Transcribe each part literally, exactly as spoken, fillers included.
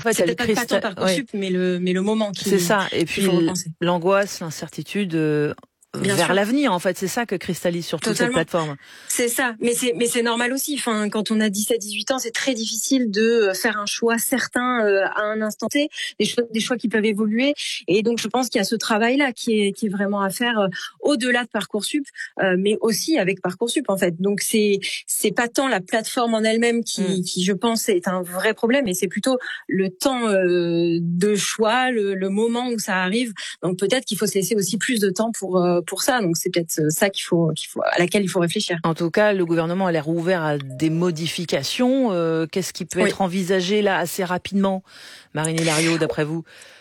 fait, c'est elle peut-être pas, pas tant Parcoursup, oui. mais le mais le moment qui. C'est ça. Et puis l'angoisse, l'incertitude. Euh... Bien vers sûr. L'avenir, en fait, c'est ça que cristallise surtout cette plateforme. C'est ça, mais c'est mais c'est normal aussi. Enfin, quand on a dix-sept dix-huit ans, c'est très difficile de faire un choix certain euh, à un instant T, des choix des choix qui peuvent évoluer. Et donc, je pense qu'il y a ce travail-là qui est qui est vraiment à faire euh, au-delà de Parcoursup, euh, mais aussi avec Parcoursup, en fait. Donc, c'est c'est pas tant la plateforme en elle-même qui mm. qui, je pense, est un vrai problème, mais c'est plutôt le temps euh, de choix, le, le moment où ça arrive. Donc, peut-être qu'il faut se laisser aussi plus de temps pour euh, pour ça, donc c'est peut-être ça qu'il faut, qu'il faut, à laquelle il faut réfléchir. En tout cas, le gouvernement a l'air ouvert à des modifications. Euh, qu'est-ce qui peut oui. être envisagé là assez rapidement, Marine Hilario, d'après vous?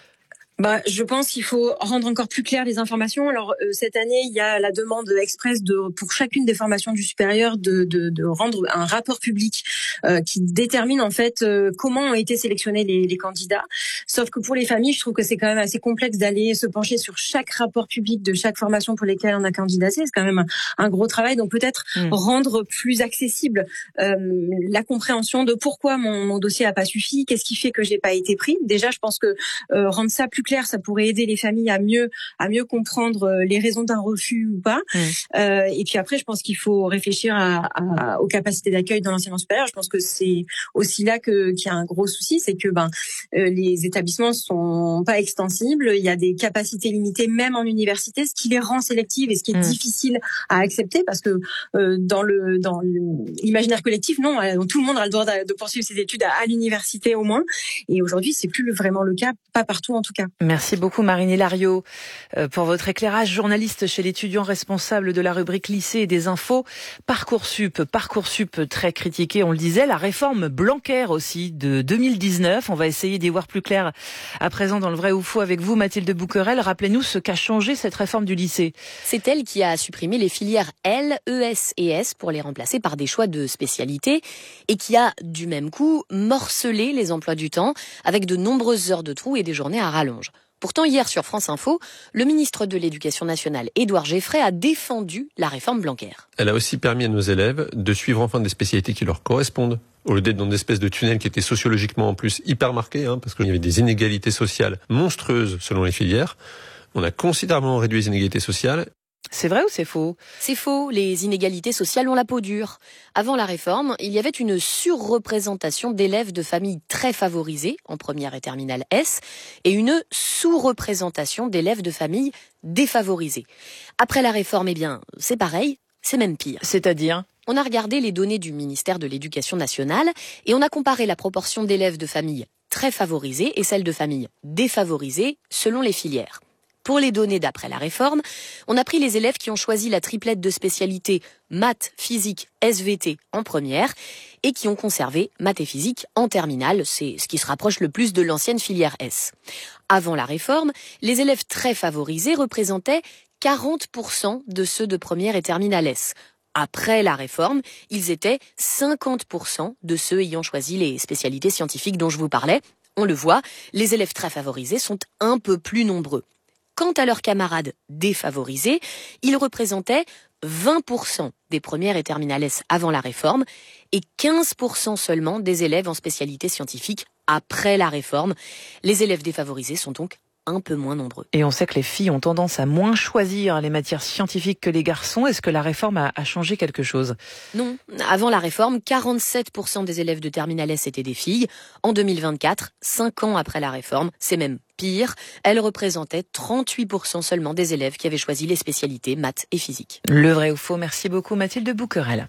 Bah, je pense qu'il faut rendre encore plus clair les informations. Alors euh, cette année, il y a la demande express de pour chacune des formations du supérieur de de, de rendre un rapport public euh, qui détermine en fait euh, comment ont été sélectionnés les, les candidats. Sauf que pour les familles, je trouve que c'est quand même assez complexe d'aller se pencher sur chaque rapport public de chaque formation pour lesquelles on a candidaté. C'est quand même un, un gros travail. Donc peut-être mmh. rendre plus accessible euh, la compréhension de pourquoi mon, mon dossier a pas suffi, qu'est-ce qui fait que j'ai pas été pris. Déjà, je pense que euh, rendre ça plus clair, ça pourrait aider les familles à mieux à mieux comprendre les raisons d'un refus ou pas. Mmh. Euh, et puis après, je pense qu'il faut réfléchir à, à, aux capacités d'accueil dans l'enseignement supérieur. Je pense que c'est aussi là que qu'il y a un gros souci, c'est que ben euh, les établissements sont pas extensibles. Il y a des capacités limitées même en université, ce qui les rend sélectives et ce qui est mmh. difficile à accepter parce que euh, dans le dans l'imaginaire collectif, non, tout le monde a le droit de poursuivre ses études à, à l'université au moins. Et aujourd'hui, c'est plus vraiment le cas, pas partout en tout cas. Merci beaucoup Marine Hilario pour votre éclairage, journaliste chez l'étudiant responsable de la rubrique lycée et des infos. Parcoursup, Parcoursup très critiqué, on le disait, la réforme Blanquer aussi de deux mille dix-neuf. On va essayer d'y voir plus clair à présent dans le vrai ou faux avec vous, Mathilde Bouquerel. Rappelez-nous ce qu'a changé cette réforme du lycée. C'est elle qui a supprimé les filières L, E S et S pour les remplacer par des choix de spécialité et qui a du même coup morcelé les emplois du temps avec de nombreuses heures de trous et des journées à rallonge. Pourtant, hier sur France Info, le ministre de l'Éducation nationale, Édouard Geffray, a défendu la réforme Blanquer. Elle a aussi permis à nos élèves de suivre enfin des spécialités qui leur correspondent, au lieu d'être dans une espèce de tunnel qui était sociologiquement en plus hyper marqué, hein, parce qu'il y avait des inégalités sociales monstrueuses selon les filières. On a considérablement réduit les inégalités sociales. C'est vrai ou c'est faux ? C'est faux, les inégalités sociales ont la peau dure. Avant la réforme, il y avait une surreprésentation d'élèves de familles très favorisées, en première et terminale S, et une sous-représentation d'élèves de familles défavorisées. Après la réforme, eh bien, c'est pareil, c'est même pire. C'est-à-dire ? On a regardé les données du ministère de l'Éducation nationale et on a comparé la proportion d'élèves de familles très favorisées et celle de familles défavorisées selon les filières. Pour les données d'après la réforme, on a pris les élèves qui ont choisi la triplette de spécialités maths, physique, S V T en première et qui ont conservé maths et physique en terminale. C'est ce qui se rapproche le plus de l'ancienne filière S. Avant la réforme, les élèves très favorisés représentaient quarante pour cent de ceux de première et terminale S. Après la réforme, ils étaient cinquante pour cent de ceux ayant choisi les spécialités scientifiques dont je vous parlais. On le voit, les élèves très favorisés sont un peu plus nombreux. Quant à leurs camarades défavorisés, ils représentaient vingt pour cent des premières et terminales S avant la réforme et quinze pour cent seulement des élèves en spécialité scientifique après la réforme. Les élèves défavorisés sont donc un peu moins nombreux. Et on sait que les filles ont tendance à moins choisir les matières scientifiques que les garçons. Est-ce que la réforme a, a changé quelque chose ? Non. Avant la réforme, quarante-sept pour cent des élèves de terminale S étaient des filles. En deux mille vingt-quatre, cinq ans après la réforme, c'est même pire. Elles représentaient trente-huit pour cent seulement des élèves qui avaient choisi les spécialités maths et physique. Le vrai ou faux, merci beaucoup Mathilde Bouquerel.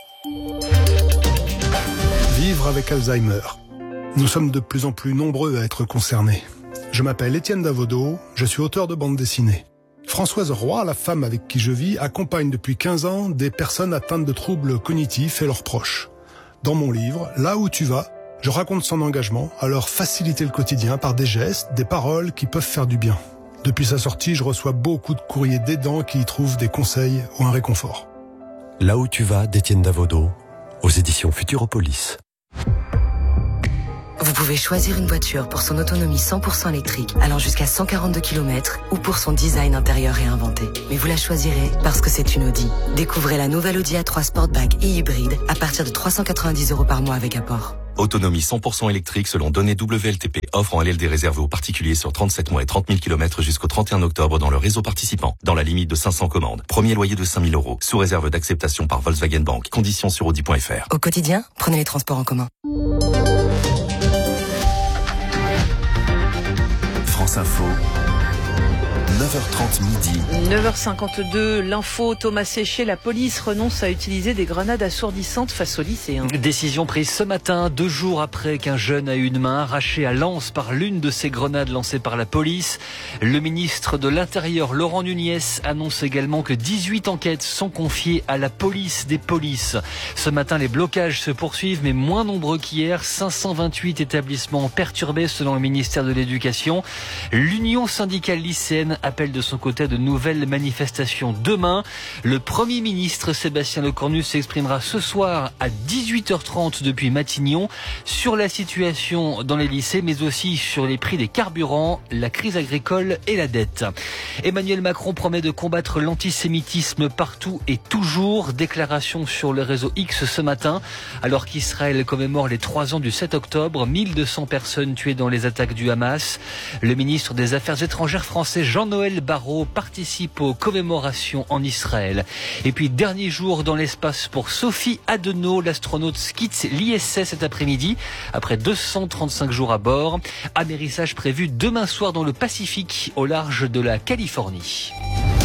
Vivre avec Alzheimer. Nous sommes de plus en plus nombreux à être concernés. Je m'appelle Étienne Davodo, je suis auteur de bande dessinée. Françoise Roy, la femme avec qui je vis, accompagne depuis quinze ans des personnes atteintes de troubles cognitifs et leurs proches. Dans mon livre, Là où tu vas, je raconte son engagement à leur faciliter le quotidien par des gestes, des paroles qui peuvent faire du bien. Depuis sa sortie, je reçois beaucoup de courriers d'aidants qui y trouvent des conseils ou un réconfort. Là où tu vas, d'Étienne Davodo, aux éditions Futuropolis. Vous pouvez choisir une voiture pour son autonomie cent pour cent électrique allant jusqu'à cent quarante-deux kilomètres ou pour son design intérieur réinventé. Mais vous la choisirez parce que c'est une Audi. Découvrez la nouvelle Audi A trois Sportback et hybride à partir de trois cent quatre-vingt-dix euros par mois avec apport. Autonomie cent pour cent électrique selon données W L T P. Offre en L L D réservée aux particuliers sur trente-sept mois et trente mille kilomètres jusqu'au trente et un octobre dans le réseau participant. Dans la limite de cinq cents commandes. Premier loyer de cinq mille euros. Sous réserve d'acceptation par Volkswagen Bank. Conditions sur audi point f r. Au quotidien, prenez les transports en commun. France Info. neuf heures trente midi. neuf heures cinquante-deux, l'info, Thomas Séché, la police renonce à utiliser des grenades assourdissantes face aux lycéens. Décision prise ce matin, deux jours après qu'un jeune a eu une main arrachée à Lens par l'une de ces grenades lancées par la police. Le ministre de l'Intérieur, Laurent Nunez, annonce également que dix-huit enquêtes sont confiées à la police des polices. Ce matin, les blocages se poursuivent, mais moins nombreux qu'hier. cinq cent vingt-huit établissements perturbés selon le ministère de l'Éducation. L'Union syndicale lycéenne appelle de son côté de nouvelles manifestations demain. Le Premier ministre Sébastien Lecornu s'exprimera ce soir à dix-huit heures trente depuis Matignon sur la situation dans les lycées, mais aussi sur les prix des carburants, la crise agricole et la dette. Emmanuel Macron promet de combattre l'antisémitisme partout et toujours. Déclaration sur le réseau X ce matin, alors qu'Israël commémore les trois ans du sept octobre, mille deux cents personnes tuées dans les attaques du Hamas. Le ministre des Affaires étrangères français Jean-Noël Barrot participe aux commémorations en Israël. Et puis, dernier jour dans l'espace pour Sophie Adenau, l'astronaute quitte l'I S S cet après-midi, après deux cent trente-cinq jours à bord. Amérissage prévu demain soir dans le Pacifique, au large de la Californie.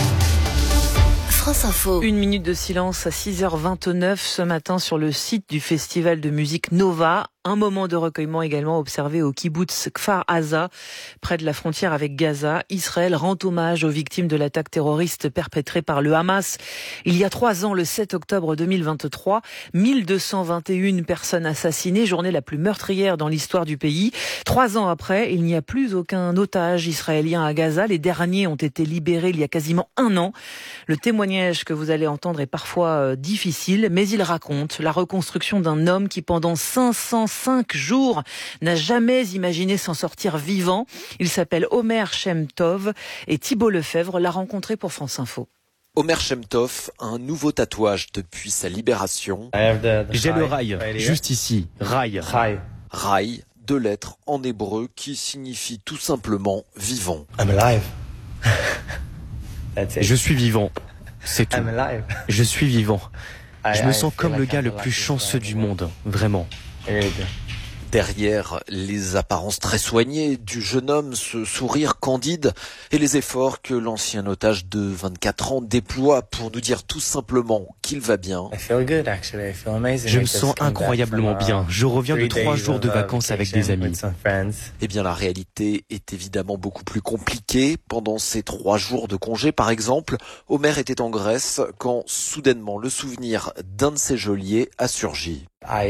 France Info. Une minute de silence à six heures vingt-neuf ce matin sur le site du festival de musique Nova. Un moment de recueillement également observé au kibbutz Kfar Aza, près de la frontière avec Gaza. Israël rend hommage aux victimes de l'attaque terroriste perpétrée par le Hamas il y a trois ans, le sept octobre deux mille vingt-trois. mille deux cent vingt et une personnes assassinées, journée la plus meurtrière dans l'histoire du pays. Trois ans après, il n'y a plus aucun otage israélien à Gaza. Les derniers ont été libérés il y a quasiment un an. Le témoignage que vous allez entendre est parfois euh, difficile, mais il raconte la reconstruction d'un homme qui, pendant cinq cent cinq jours, n'a jamais imaginé s'en sortir vivant. Il s'appelle Omer Shem Tov et Thibault Lefebvre l'a rencontré pour France Info. Omer Shem Tov a un nouveau tatouage depuis sa libération. J'ai le rail, juste ici, rail. Rail, deux lettres en hébreu qui signifient tout simplement vivant. I'm alive. Je suis vivant, c'est tout. Je suis vivant. Je me sens comme le gars le plus chanceux du monde, vraiment. Derrière les apparences très soignées du jeune homme, ce sourire candide et les efforts que l'ancien otage de vingt-quatre ans déploie pour nous dire tout simplement qu'il va bien. Je me sens incroyablement bien. Je reviens de trois jours de vacances avec des amis. Eh bien, la réalité est évidemment beaucoup plus compliquée. Pendant ces trois jours de congé, par exemple, Omer était en Grèce quand soudainement le souvenir d'un de ses geôliers a surgi.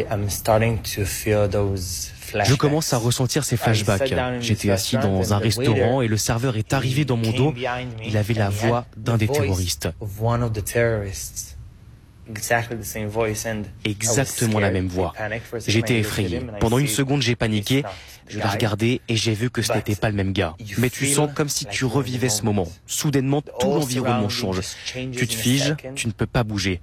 Je commence à ressentir ces flashbacks. J'étais assis dans un restaurant et le serveur est arrivé dans mon dos. Il avait la voix d'un des terroristes. Exactement la même voix. J'étais effrayé. Pendant une seconde, j'ai paniqué. Je l'ai regardé et j'ai vu que ce n'était pas le même gars. Mais tu sens comme si tu revivais ce moment. Soudainement, tout l'environnement change. Tu te figes, tu ne peux pas bouger.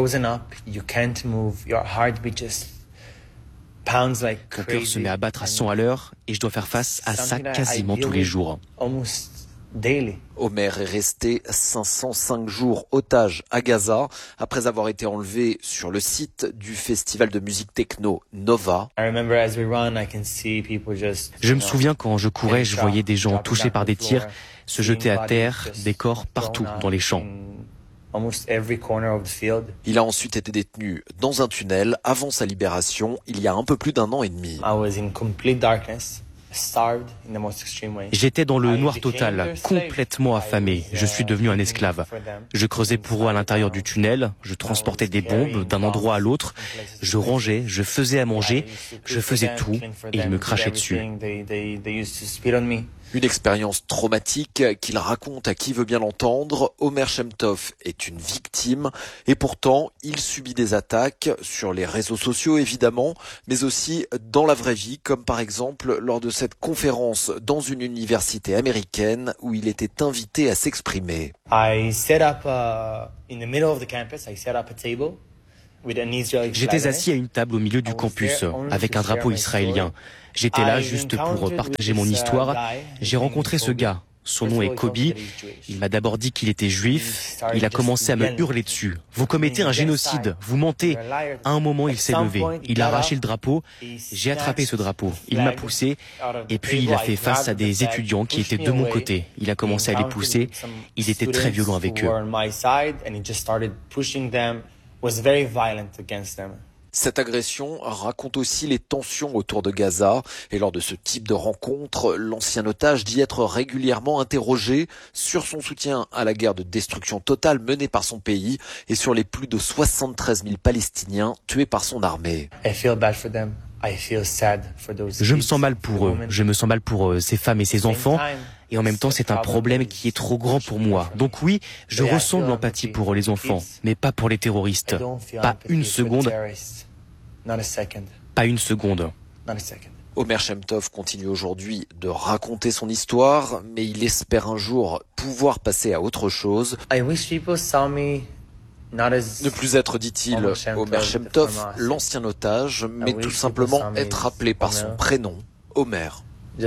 Mon cœur se met à battre à cent à l'heure et je dois faire face à ça quasiment tous les jours. Omer est resté cinq cent cinq jours otage à Gaza après avoir été enlevé sur le site du festival de musique techno Nova. Je me souviens quand je courais, je voyais des gens touchés par des tirs se jeter à terre, des corps partout dans les champs. Il a ensuite été détenu dans un tunnel avant sa libération il y a un peu plus d'un an et demi. J'étais dans le noir total, complètement affamé. Je suis devenu un esclave. Je creusais pour eux à l'intérieur du tunnel, je transportais des bombes d'un endroit à l'autre, je rangeais, je faisais à manger, je faisais tout et ils me crachaient dessus. Une expérience traumatique qu'il raconte à qui veut bien l'entendre. Omer Shem Tov est une victime et pourtant il subit des attaques sur les réseaux sociaux évidemment, mais aussi dans la vraie vie, comme par exemple lors de cette conférence dans une université américaine où il était invité à s'exprimer. I set up uh, in the middle of the campus, I set up a table. J'étais assis à une table au milieu du campus, avec un drapeau israélien. J'étais là juste pour partager mon histoire. J'ai rencontré ce gars. Son nom est Kobe. Il m'a d'abord dit qu'il était juif. Il a commencé à me hurler dessus. Vous commettez un génocide. Vous mentez. À un moment, il s'est levé. Il a arraché le drapeau. J'ai attrapé ce drapeau. Il m'a poussé. Et puis, il a fait face à des étudiants qui étaient de mon côté. Il a commencé à les pousser. Il était très violent avec eux. Cette agression raconte aussi les tensions autour de Gaza. Et lors de ce type de rencontre, l'ancien otage dit être régulièrement interrogé sur son soutien à la guerre de destruction totale menée par son pays et sur les plus de soixante-treize mille Palestiniens tués par son armée. Je me sens mal pour eux. Je me sens mal pour eux, ces femmes et ces enfants. Et en même temps, c'est un problème qui est trop grand pour moi. Donc oui, je ressens de l'empathie pour les enfants, mais pas pour les terroristes. Pas une seconde. Pas une seconde. Omer Shemtov continue aujourd'hui de raconter son histoire, mais il espère un jour pouvoir passer à autre chose. Ne plus être, dit-il, Omer Shemtov, l'ancien otage, mais tout simplement être appelé par son prénom, Omer.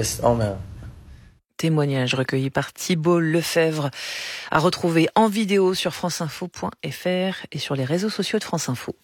Témoignage recueilli par Thibault Lefebvre, à retrouver en vidéo sur franceinfo point f r et sur les réseaux sociaux de France Info.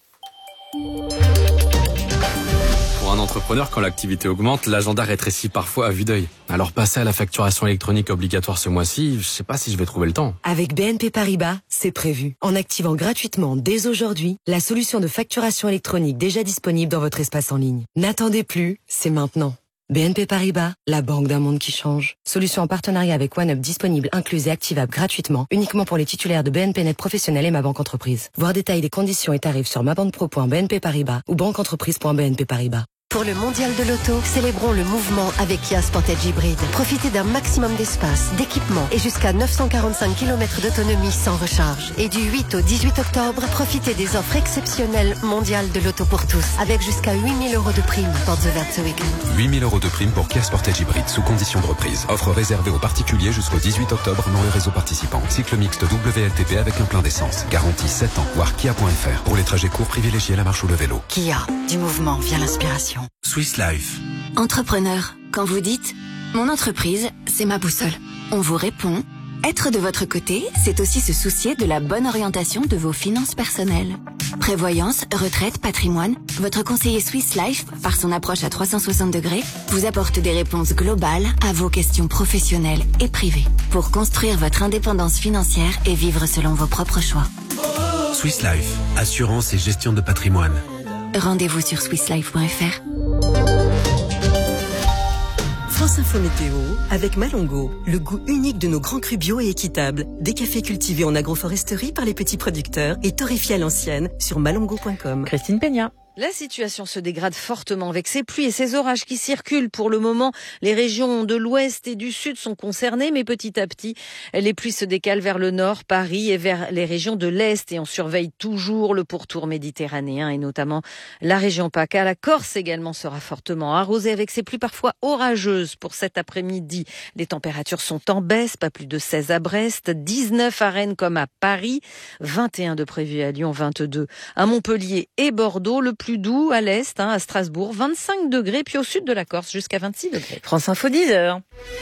Pour un entrepreneur, quand l'activité augmente, l'agenda rétrécit parfois à vue d'œil. Alors passer à la facturation électronique obligatoire ce mois-ci, je sais pas si je vais trouver le temps. Avec B N P Paribas, c'est prévu. En activant gratuitement dès aujourd'hui la solution de facturation électronique déjà disponible dans votre espace en ligne. N'attendez plus, c'est maintenant. B N P Paribas, la banque d'un monde qui change. Solution en partenariat avec OneUp disponible, incluse et activable gratuitement, uniquement pour les titulaires de B N P Net Professionnel et Ma Banque Entreprise. Voir détails des conditions et tarifs sur mabanpro point b n p paribas ou banqueentreprise point b n p paribas. Pour le mondial de l'auto, célébrons le mouvement avec Kia Sportage Hybride. Profitez d'un maximum d'espace, d'équipement et jusqu'à neuf cent quarante-cinq kilomètres d'autonomie sans recharge. Et du huit au dix-huit octobre, profitez des offres exceptionnelles mondiales de l'auto pour tous, avec jusqu'à huit mille euros de prime. Portes ouvertes ce week-end. huit mille euros de prime pour Kia Sportage Hybride sous condition de reprise. Offre réservée aux particuliers jusqu'au dix-huit octobre dans les réseaux participants. Cycle mixte W L T P avec un plein d'essence. Garantie sept ans. Voir kia point f r. Pour les trajets courts, privilégiez la marche ou le vélo. Kia, du mouvement vient l'inspiration. Swiss Life. Entrepreneur, quand vous dites « Mon entreprise, c'est ma boussole », on vous répond « Être de votre côté, c'est aussi se soucier de la bonne orientation de vos finances personnelles. » Prévoyance, retraite, patrimoine, votre conseiller Swiss Life, par son approche à trois cent soixante degrés, vous apporte des réponses globales à vos questions professionnelles et privées pour construire votre indépendance financière et vivre selon vos propres choix. Swiss Life, assurance et gestion de patrimoine. Rendez-vous sur swiss life point f r. France Info Météo avec Malongo, le goût unique de nos grands crus bio et équitables. Des cafés cultivés en agroforesterie par les petits producteurs et torréfiés à l'ancienne sur malongo point com. Christine Peña. La situation se dégrade fortement avec ces pluies et ces orages qui circulent. Pour le moment, les régions de l'ouest et du sud sont concernées, mais petit à petit, les pluies se décalent vers le nord, Paris, et vers les régions de l'est. Et on surveille toujours le pourtour méditerranéen et notamment la région PACA. La Corse également sera fortement arrosée avec ces pluies parfois orageuses pour cet après-midi. Les températures sont en baisse, pas plus de seize à Brest, dix-neuf à Rennes comme à Paris, vingt et un de prévu à Lyon, vingt-deux à Montpellier et Bordeaux. Le plus doux à l'est, hein, à Strasbourg, vingt-cinq degrés, puis au sud de la Corse, jusqu'à vingt-six degrés. France Info, dix heures.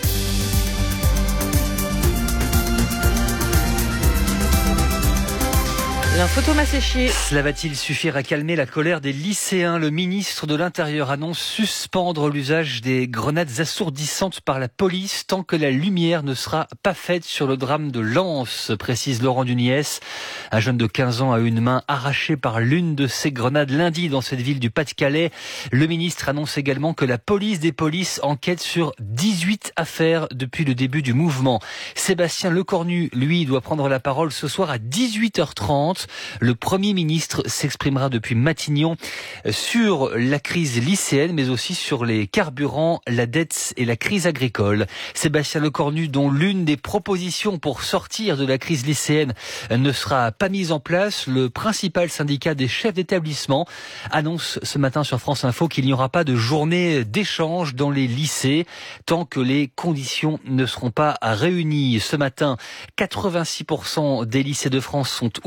L'info Thomas Séchier. Cela va-t-il suffire à calmer la colère des lycéens? Le ministre de l'Intérieur annonce suspendre l'usage des grenades assourdissantes par la police tant que la lumière ne sera pas faite sur le drame de Lens, précise Laurent Nunez. Un jeune de quinze ans a eu une main arrachée par l'une de ces grenades lundi dans cette ville du Pas-de-Calais. Le ministre annonce également que la police des polices enquête sur dix-huit affaires depuis le début du mouvement. Sébastien Lecornu, lui, doit prendre la parole ce soir à dix-huit heures trente. Le Premier ministre s'exprimera depuis Matignon sur la crise lycéenne, mais aussi sur les carburants, la dette et la crise agricole. Sébastien Lecornu, dont l'une des propositions pour sortir de la crise lycéenne ne sera pas mise en place, le principal syndicat des chefs d'établissement annonce ce matin sur France Info qu'il n'y aura pas de journée d'échange dans les lycées tant que les conditions ne seront pas réunies. Ce matin, quatre-vingt-six pour cent des lycées de France sont ouverts,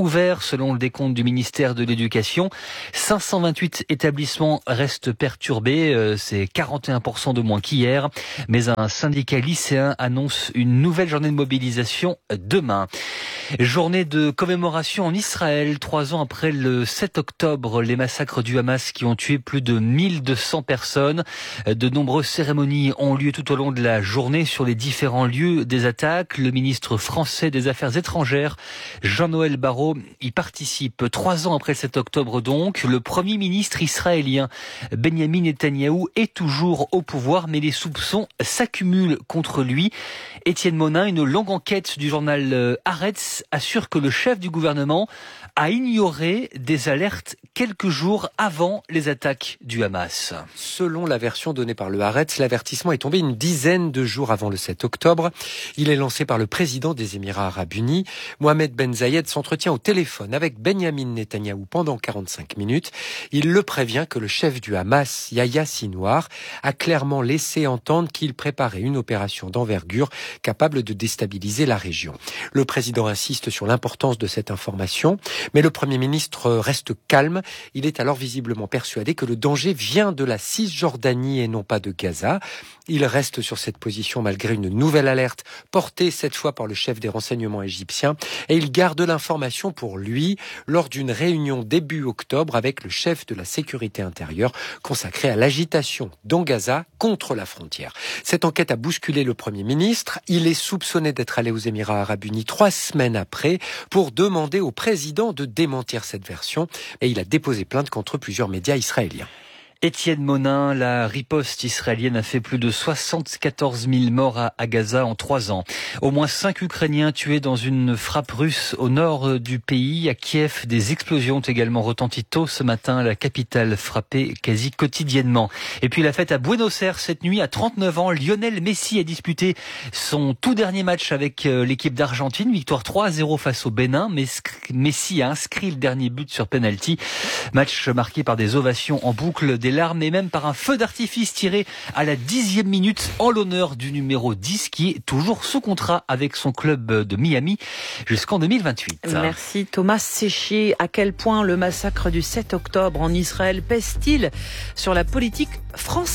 selon le décompte du ministère de l'Éducation. cinq cent vingt-huit établissements restent perturbés, c'est quarante et un pour cent de moins qu'hier. Mais un syndicat lycéen annonce une nouvelle journée de mobilisation demain. Journée de commémoration en Israël, trois ans après le sept octobre, les massacres du Hamas qui ont tué plus de mille deux cents personnes. De nombreuses cérémonies ont lieu tout au long de la journée sur les différents lieux des attaques. Le ministre français des Affaires étrangères, Jean-Noël Barrot, y participe. Trois ans après le sept octobre donc, le premier ministre israélien, Benyamin Netanyahou, est toujours au pouvoir, mais les soupçons s'accumulent contre lui. Étienne Monin, une longue enquête du journal Haaretz assure que le chef du gouvernement a ignoré des alertes quelques jours avant les attaques du Hamas. Selon la version donnée par le Haaretz, l'avertissement est tombé une dizaine de jours avant le sept octobre. Il est lancé par le président des Émirats arabes unis. Mohamed Ben Zayed s'entretient au téléphone avec Benyamin Netanyahou pendant quarante-cinq minutes. Il le prévient que le chef du Hamas, Yahya Sinwar, a clairement laissé entendre qu'il préparait une opération d'envergure capable de déstabiliser la région. Le président insiste sur l'importance de cette information, mais le Premier ministre reste calme. Il est alors visiblement persuadé que le danger vient de la Cisjordanie et non pas de Gaza. Il reste sur cette position malgré une nouvelle alerte portée cette fois par le chef des renseignements égyptiens, et il garde l'information pour lui lors d'une réunion début octobre avec le chef de la sécurité intérieure consacrée à l'agitation dans Gaza contre la frontière. Cette enquête a bousculé le Premier ministre. Il est soupçonné d'être allé aux Émirats arabes unis trois semaines après pour demander au président de démentir cette version, et il a déposé plainte contre plusieurs médias israéliens. Étienne Monin, la riposte israélienne a fait plus de soixante-quatorze mille morts à, à Gaza en trois ans. Au moins cinq Ukrainiens tués dans une frappe russe au nord du pays. À Kiev, des explosions ont également retenti tôt ce matin, la capitale frappée quasi quotidiennement. Et puis la fête à Buenos Aires cette nuit, à trente-neuf ans, Lionel Messi a disputé son tout dernier match avec l'équipe d'Argentine. Victoire trois à zéro face au Bénin. Messi a inscrit le dernier but sur penalty. Match marqué par des ovations en boucle, des larmes et même par un feu d'artifice tiré à la dixième minute en l'honneur du numéro dix qui est toujours sous contrat avec son club de Miami jusqu'en deux mille vingt-huit. Merci Thomas Séchier. À quel point le massacre du sept octobre en Israël pèse-t-il sur la politique française ?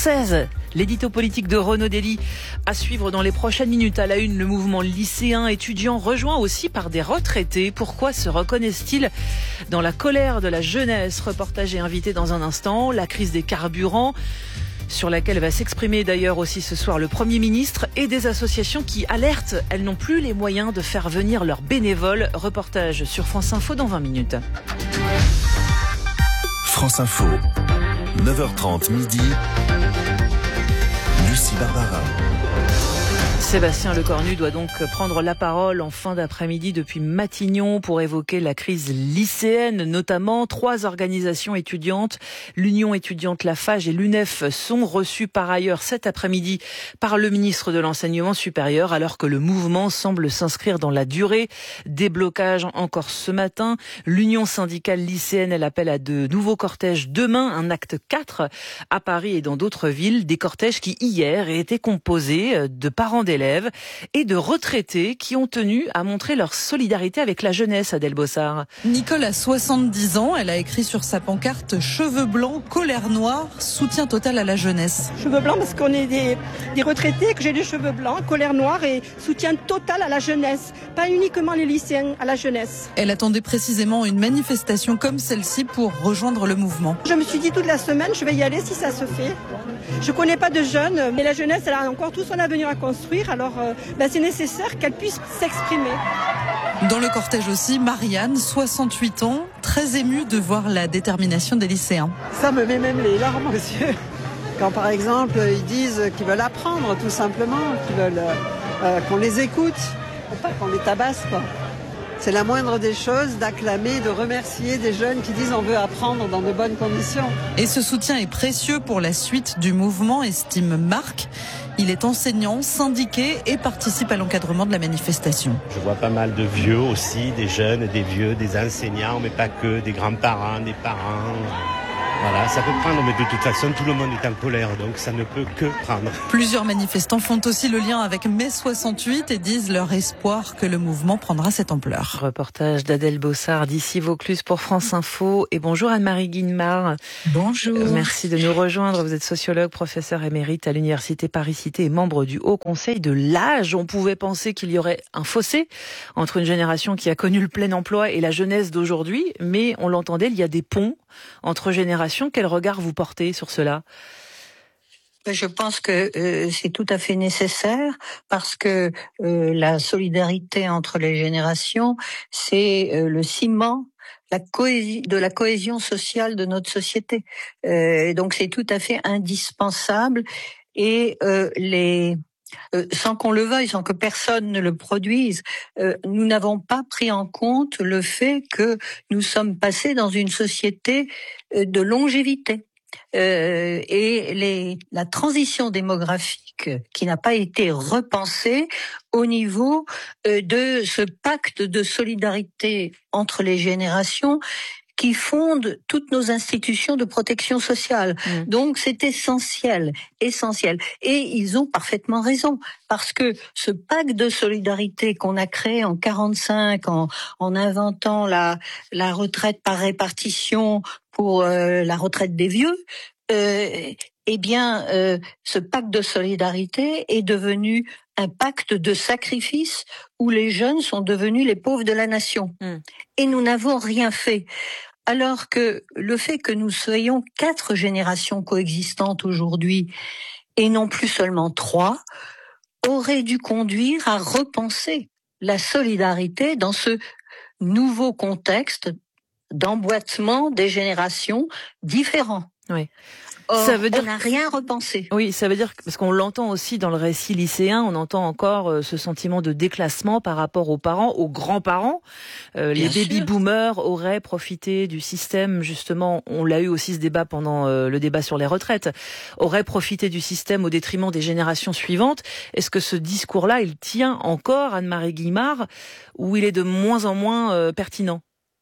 L'édito politique de Renaud Dely à suivre dans les prochaines minutes. À la une, le mouvement lycéen étudiant rejoint aussi par des retraités. Pourquoi se reconnaissent-ils dans la colère de la jeunesse ? Reportage et invité dans un instant. La crise des carburants, sur laquelle va s'exprimer d'ailleurs aussi ce soir le Premier ministre, et des associations qui alertent. Elles n'ont plus les moyens de faire venir leurs bénévoles. Reportage sur France Info dans vingt minutes. France Info, neuf heures trente midi. Lucie Barbara. Sébastien Lecornu doit donc prendre la parole en fin d'après-midi depuis Matignon pour évoquer la crise lycéenne, notamment. Trois organisations étudiantes, l'Union étudiante Lafage et l'UNEF, sont reçues par ailleurs cet après-midi par le ministre de l'Enseignement supérieur, alors que le mouvement semble s'inscrire dans la durée. Déblocage encore ce matin. L'Union syndicale lycéenne, elle appelle à de nouveaux cortèges demain, un acte quatre à Paris et dans d'autres villes. Des cortèges qui hier étaient composés de parents d'élèves et de retraités qui ont tenu à montrer leur solidarité avec la jeunesse, Adèle Bossard. Nicole a soixante-dix ans, elle a écrit sur sa pancarte « Cheveux blancs, colère noire, soutien total à la jeunesse ». Cheveux blancs parce qu'on est des, des retraités, que j'ai des cheveux blancs, colère noire et soutien total à la jeunesse. Pas uniquement les lycéens, à la jeunesse. Elle attendait précisément une manifestation comme celle-ci pour rejoindre le mouvement. Je me suis dit toute la semaine, je vais y aller si ça se fait. Je connais pas de jeunes, mais la jeunesse, elle a encore tout son avenir à construire. Alors euh, ben c'est nécessaire qu'elle puisse s'exprimer. Dans le cortège aussi, Marianne, soixante-huit ans, très émue de voir la détermination des lycéens. Ça me met même les larmes aux yeux. Quand par exemple ils disent qu'ils veulent apprendre tout simplement, qu'ils veulent euh, qu'on les écoute, pas qu'on les tabasse quoi. C'est la moindre des choses d'acclamer, de remercier des jeunes qui disent on veut apprendre dans de bonnes conditions. Et ce soutien est précieux pour la suite du mouvement, estime Marc. Il est enseignant, syndiqué et participe à l'encadrement de la manifestation. Je vois pas mal de vieux aussi, des jeunes, des vieux, des enseignants, mais pas que, des grands-parents, des parents. Voilà, ça peut prendre, mais de toute façon, tout le monde est en colère, donc ça ne peut que prendre. Plusieurs manifestants font aussi le lien avec mai soixante-huit et disent leur espoir que le mouvement prendra cette ampleur. Reportage d'Adèle Bossard d'ici Vaucluse pour France Info. Et bonjour Anne-Marie Guillemard. Bonjour. Merci de nous rejoindre. Vous êtes sociologue, professeur émérite à l'Université Paris-Cité et membre du Haut Conseil de l'âge. On pouvait penser qu'il y aurait un fossé entre une génération qui a connu le plein emploi et la jeunesse d'aujourd'hui, mais on l'entendait, il y a des ponts entre générations. Quel regard vous portez sur cela ? Je pense que euh, c'est tout à fait nécessaire parce que euh, la solidarité entre les générations, c'est euh, le ciment la cohésion, de la cohésion sociale de notre société. Euh, donc c'est tout à fait indispensable et euh, les Euh, sans qu'on le veuille, sans que personne ne le produise, euh, nous n'avons pas pris en compte le fait que nous sommes passés dans une société euh, de longévité. Euh, et les, la transition démographique qui n'a pas été repensée au niveau euh, de ce pacte de solidarité entre les générations qui fonde toutes nos institutions de protection sociale. Mmh. Donc c'est essentiel, essentiel. Et ils ont parfaitement raison, parce que ce pacte de solidarité qu'on a créé en quarante-cinq, en, en inventant la, la retraite par répartition pour euh, la retraite des vieux, euh, eh bien, euh, ce pacte de solidarité est devenu un pacte de sacrifice où les jeunes sont devenus les pauvres de la nation. Mmh. Et nous n'avons rien fait. Alors que le fait que nous soyons quatre générations coexistantes aujourd'hui, et non plus seulement trois, aurait dû conduire à repenser la solidarité dans ce nouveau contexte d'emboîtement des générations différents. Oui. Or, ça veut dire on n'a rien repensé. Oui, ça veut dire, parce qu'on l'entend aussi dans le récit lycéen, on entend encore euh, ce sentiment de déclassement par rapport aux parents, aux grands-parents. Euh, les baby-boomers auraient profité du système, justement, on l'a eu aussi ce débat pendant euh, le débat sur les retraites, auraient profité du système au détriment des générations suivantes. Est-ce que ce discours-là, il tient encore, Anne-Marie Guillemard, ou il est de moins en moins euh, pertinent ?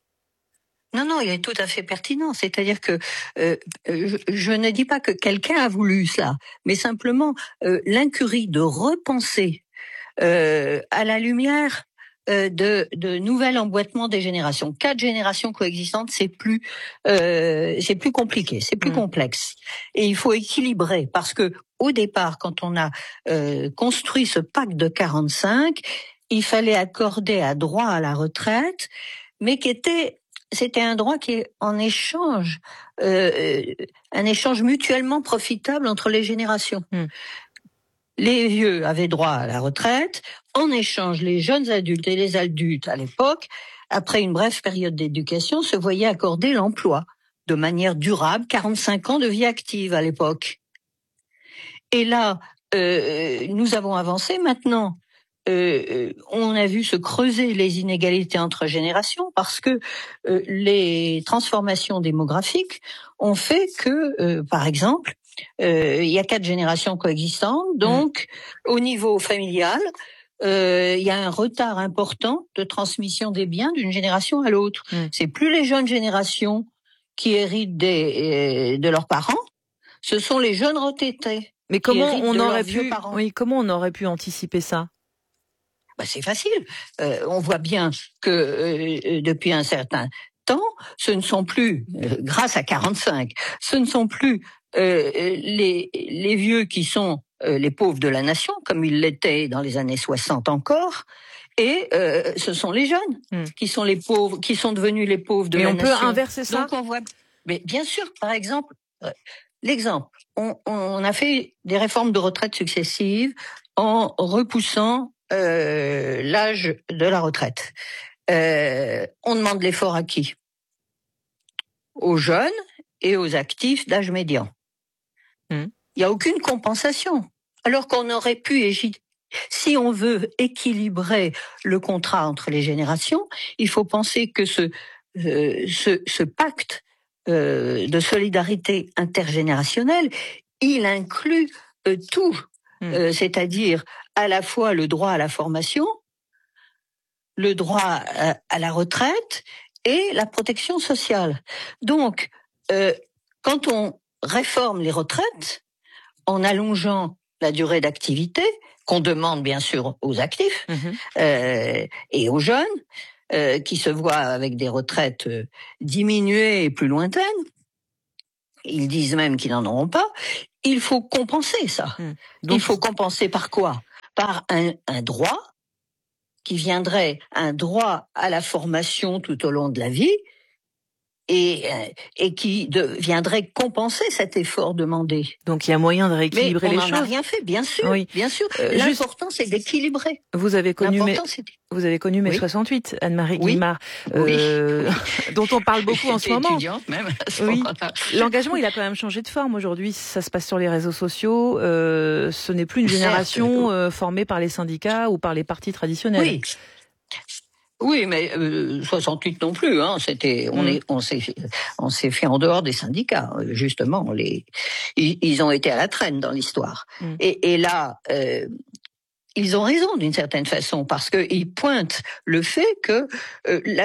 Non, non, il est tout à fait pertinent. C'est-à-dire que euh, je, je ne dis pas que quelqu'un a voulu cela, mais simplement euh, l'incurie de repenser euh, à la lumière euh, de, de nouvel emboîtement des générations. Quatre générations coexistantes, c'est plus, euh, c'est plus compliqué, c'est plus mmh. complexe. Et il faut équilibrer parce que au départ, quand on a euh, construit ce pacte de quarante-cinq, il fallait accorder un droit à la retraite, mais qui était C'était un droit qui est en échange, euh, un échange mutuellement profitable entre les générations. Mmh. Les vieux avaient droit à la retraite, en échange, les jeunes adultes et les adultes à l'époque, après une brève période d'éducation, se voyaient accorder l'emploi de manière durable, quarante-cinq ans de vie active à l'époque. Et là, euh, nous avons avancé maintenant. Euh, on a vu se creuser les inégalités entre générations parce que euh, les transformations démographiques ont fait que, euh, par exemple, euh, il y a quatre générations coexistantes, donc mmh. au niveau familial, euh, il y a un retard important de transmission des biens d'une génération à l'autre. Mmh. C'est plus les jeunes générations qui héritent des, euh, de leurs parents, ce sont les jeunes retraités. Mais comment on aurait pu, oui, comment on aurait pu anticiper ça? Bah c'est facile. Euh, on voit bien que euh, depuis un certain temps, ce ne sont plus, euh, grâce à quarante-cinq, ce ne sont plus euh, les, les vieux qui sont euh, les pauvres de la nation, comme ils l'étaient dans les années soixante encore, et euh, ce sont les jeunes mmh. qui sont les pauvres, qui sont devenus les pauvres de Mais la on nation. On peut inverser ça. Donc on voit. Mais bien sûr, par exemple, euh, l'exemple, on, on a fait des réformes de retraite successives en repoussant Euh, l'âge de la retraite. Euh, on demande l'effort à qui? Aux jeunes et aux actifs d'âge médian. Il mmh. n'y a aucune compensation. Alors qu'on aurait pu, si on veut équilibrer le contrat entre les générations, il faut penser que ce, euh, ce, ce pacte euh, de solidarité intergénérationnelle, il inclut euh, tout. Mmh. Euh, c'est-à-dire à la fois le droit à la formation, le droit à, à la retraite et la protection sociale. Donc, euh, quand on réforme les retraites, en allongeant la durée d'activité, qu'on demande bien sûr aux actifs mmh. euh, et aux jeunes, euh, qui se voient avec des retraites euh, diminuées et plus lointaines, ils disent même qu'ils n'en auront pas, il faut compenser ça. Mmh. Donc, il faut compenser par quoi ? Par un, un droit qui viendrait, un droit à la formation tout au long de la vie, et, et qui de, viendrait compenser cet effort demandé. Donc il y a moyen de rééquilibrer Mais les choses. Mais on n'en a rien fait, bien sûr, oui. bien sûr. Euh, L'important juste... c'est d'équilibrer. Vous avez connu mes, vous avez connu mai oui. soixante-huit, Anne-Marie oui. Guillemard, euh, oui. dont on parle beaucoup en ce moment. Étudiante même. Oui. L'engagement, il a quand même changé de forme aujourd'hui. Ça se passe sur les réseaux sociaux. Euh, ce n'est plus une génération euh, formée par les syndicats ou par les partis traditionnels. Oui. Oui, mais euh, soixante-huit non plus. Hein. C'était, on mmh. est, on s'est, on s'est fait en dehors des syndicats. Justement, les, ils, ils ont été à la traîne dans l'histoire. Mmh. Et, et là, euh, ils ont raison d'une certaine façon parce que ils pointent le fait que euh, la,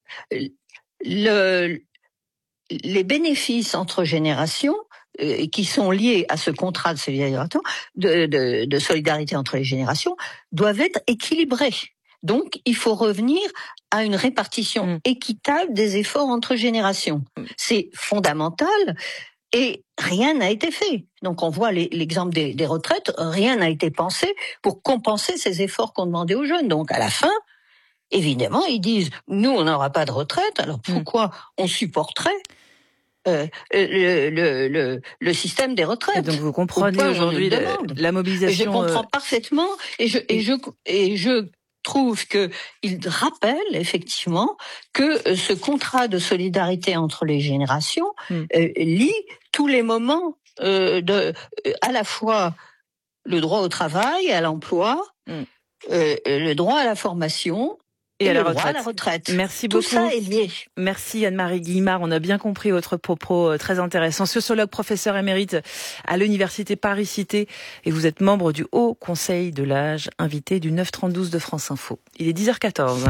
le, les bénéfices entre générations euh, qui sont liés à ce contrat de solidarité, de, de, de solidarité entre les générations doivent être équilibrés. Donc, il faut revenir à une répartition mmh. équitable des efforts entre générations. C'est fondamental et rien n'a été fait. Donc, on voit les, l'exemple des, des retraites, rien n'a été pensé pour compenser ces efforts qu'on demandait aux jeunes. Donc, à la fin, évidemment, ils disent, nous, on n'aura pas de retraite, alors pourquoi mmh. on supporterait Euh, le, le, le, le système des retraites. Et donc vous comprenez aujourd'hui la, la mobilisation. Et je comprends euh... parfaitement et je, et je, et je trouve que il rappelle effectivement que ce contrat de solidarité entre les générations mm. euh, lie tous les moments euh, de euh, à la fois le droit au travail, à l'emploi, mm. euh, le droit à la formation. Et, et à, la droit à la retraite. Merci Tout beaucoup. Ça est lié. Merci Anne-Marie Guillemard. On a bien compris votre propos très intéressant. Sociologue, professeur émérite à l'université Paris-Cité. Et vous êtes membre du Haut Conseil de l'âge, invité du neuf trente-douze de France Info. Il est dix heures quatorze.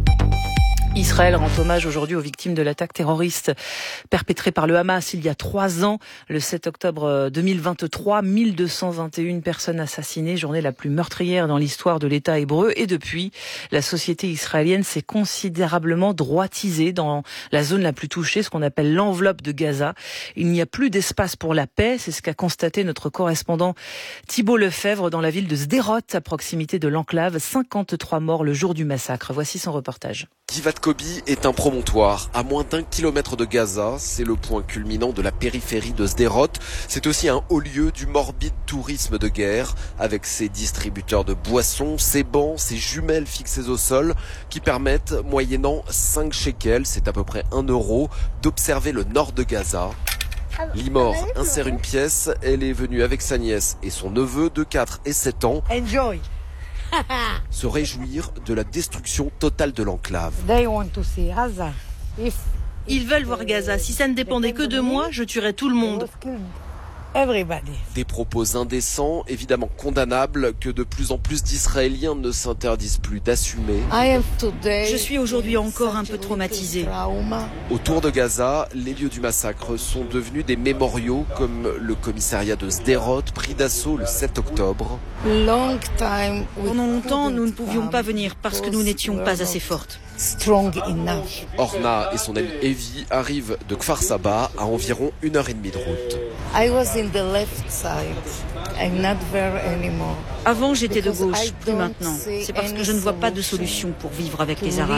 Israël rend hommage aujourd'hui aux victimes de l'attaque terroriste perpétrée par le Hamas il y a trois ans, le sept octobre deux mille vingt-trois. mille deux cent vingt et une personnes assassinées, journée la plus meurtrière dans l'histoire de l'État hébreu. Et depuis, la société israélienne s'est considérablement droitisée dans la zone la plus touchée, ce qu'on appelle l'enveloppe de Gaza. Il n'y a plus d'espace pour la paix, c'est ce qu'a constaté notre correspondant Thibault Lefebvre dans la ville de Sderot, à proximité de l'enclave. cinquante-trois morts le jour du massacre. Voici son reportage. Givat Kobi est un promontoire à moins d'un kilomètre de Gaza. C'est le point culminant de la périphérie de Sderot. C'est aussi un haut lieu du morbide tourisme de guerre, avec ses distributeurs de boissons, ses bancs, ses jumelles fixées au sol, qui permettent, moyennant cinq shekels, c'est à peu près un euro, d'observer le nord de Gaza. Limor insère une pièce. Elle est venue avec sa nièce et son neveu de quatre et sept ans. Enjoy. Se réjouir de la destruction totale de l'enclave. Ils veulent voir Gaza. Si ça ne dépendait que de moi, je tuerais tout le monde. Des propos indécents, évidemment condamnables, que de plus en plus d'Israéliens ne s'interdisent plus d'assumer. Je suis aujourd'hui encore un peu traumatisée. Autour de Gaza, les lieux du massacre sont devenus des mémoriaux, comme le commissariat de Sderot, pris d'assaut le sept octobre. Pendant longtemps, nous ne pouvions pas venir parce que nous n'étions pas assez fortes. Orna et son amie Evie arrivent de Kfar Saba à environ une heure et demie de route. Avant, j'étais de gauche, plus maintenant. C'est parce que je ne vois pas de solution pour vivre avec les Arabes.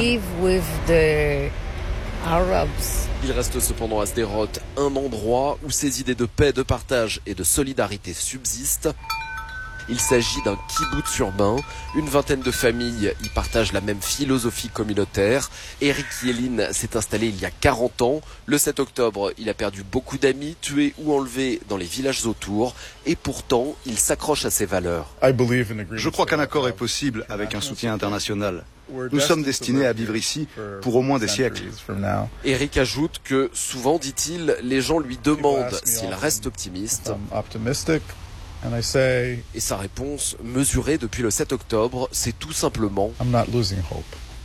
Il reste cependant à Sderot un endroit où ces idées de paix, de partage et de solidarité subsistent. Il s'agit d'un kibboutz urbain. Une vingtaine de familles y partagent la même philosophie communautaire. Eric Yelin s'est installé il y a quarante ans. Le sept octobre, il a perdu beaucoup d'amis, tués ou enlevés dans les villages autour. Et pourtant, il s'accroche à ses valeurs. Je crois qu'un accord est possible avec un soutien international. Nous sommes destinés à vivre ici pour au moins des siècles. Eric ajoute que, souvent, dit-il, les gens lui demandent s'il reste optimiste. Et sa réponse, mesurée depuis le sept octobre, c'est tout simplement «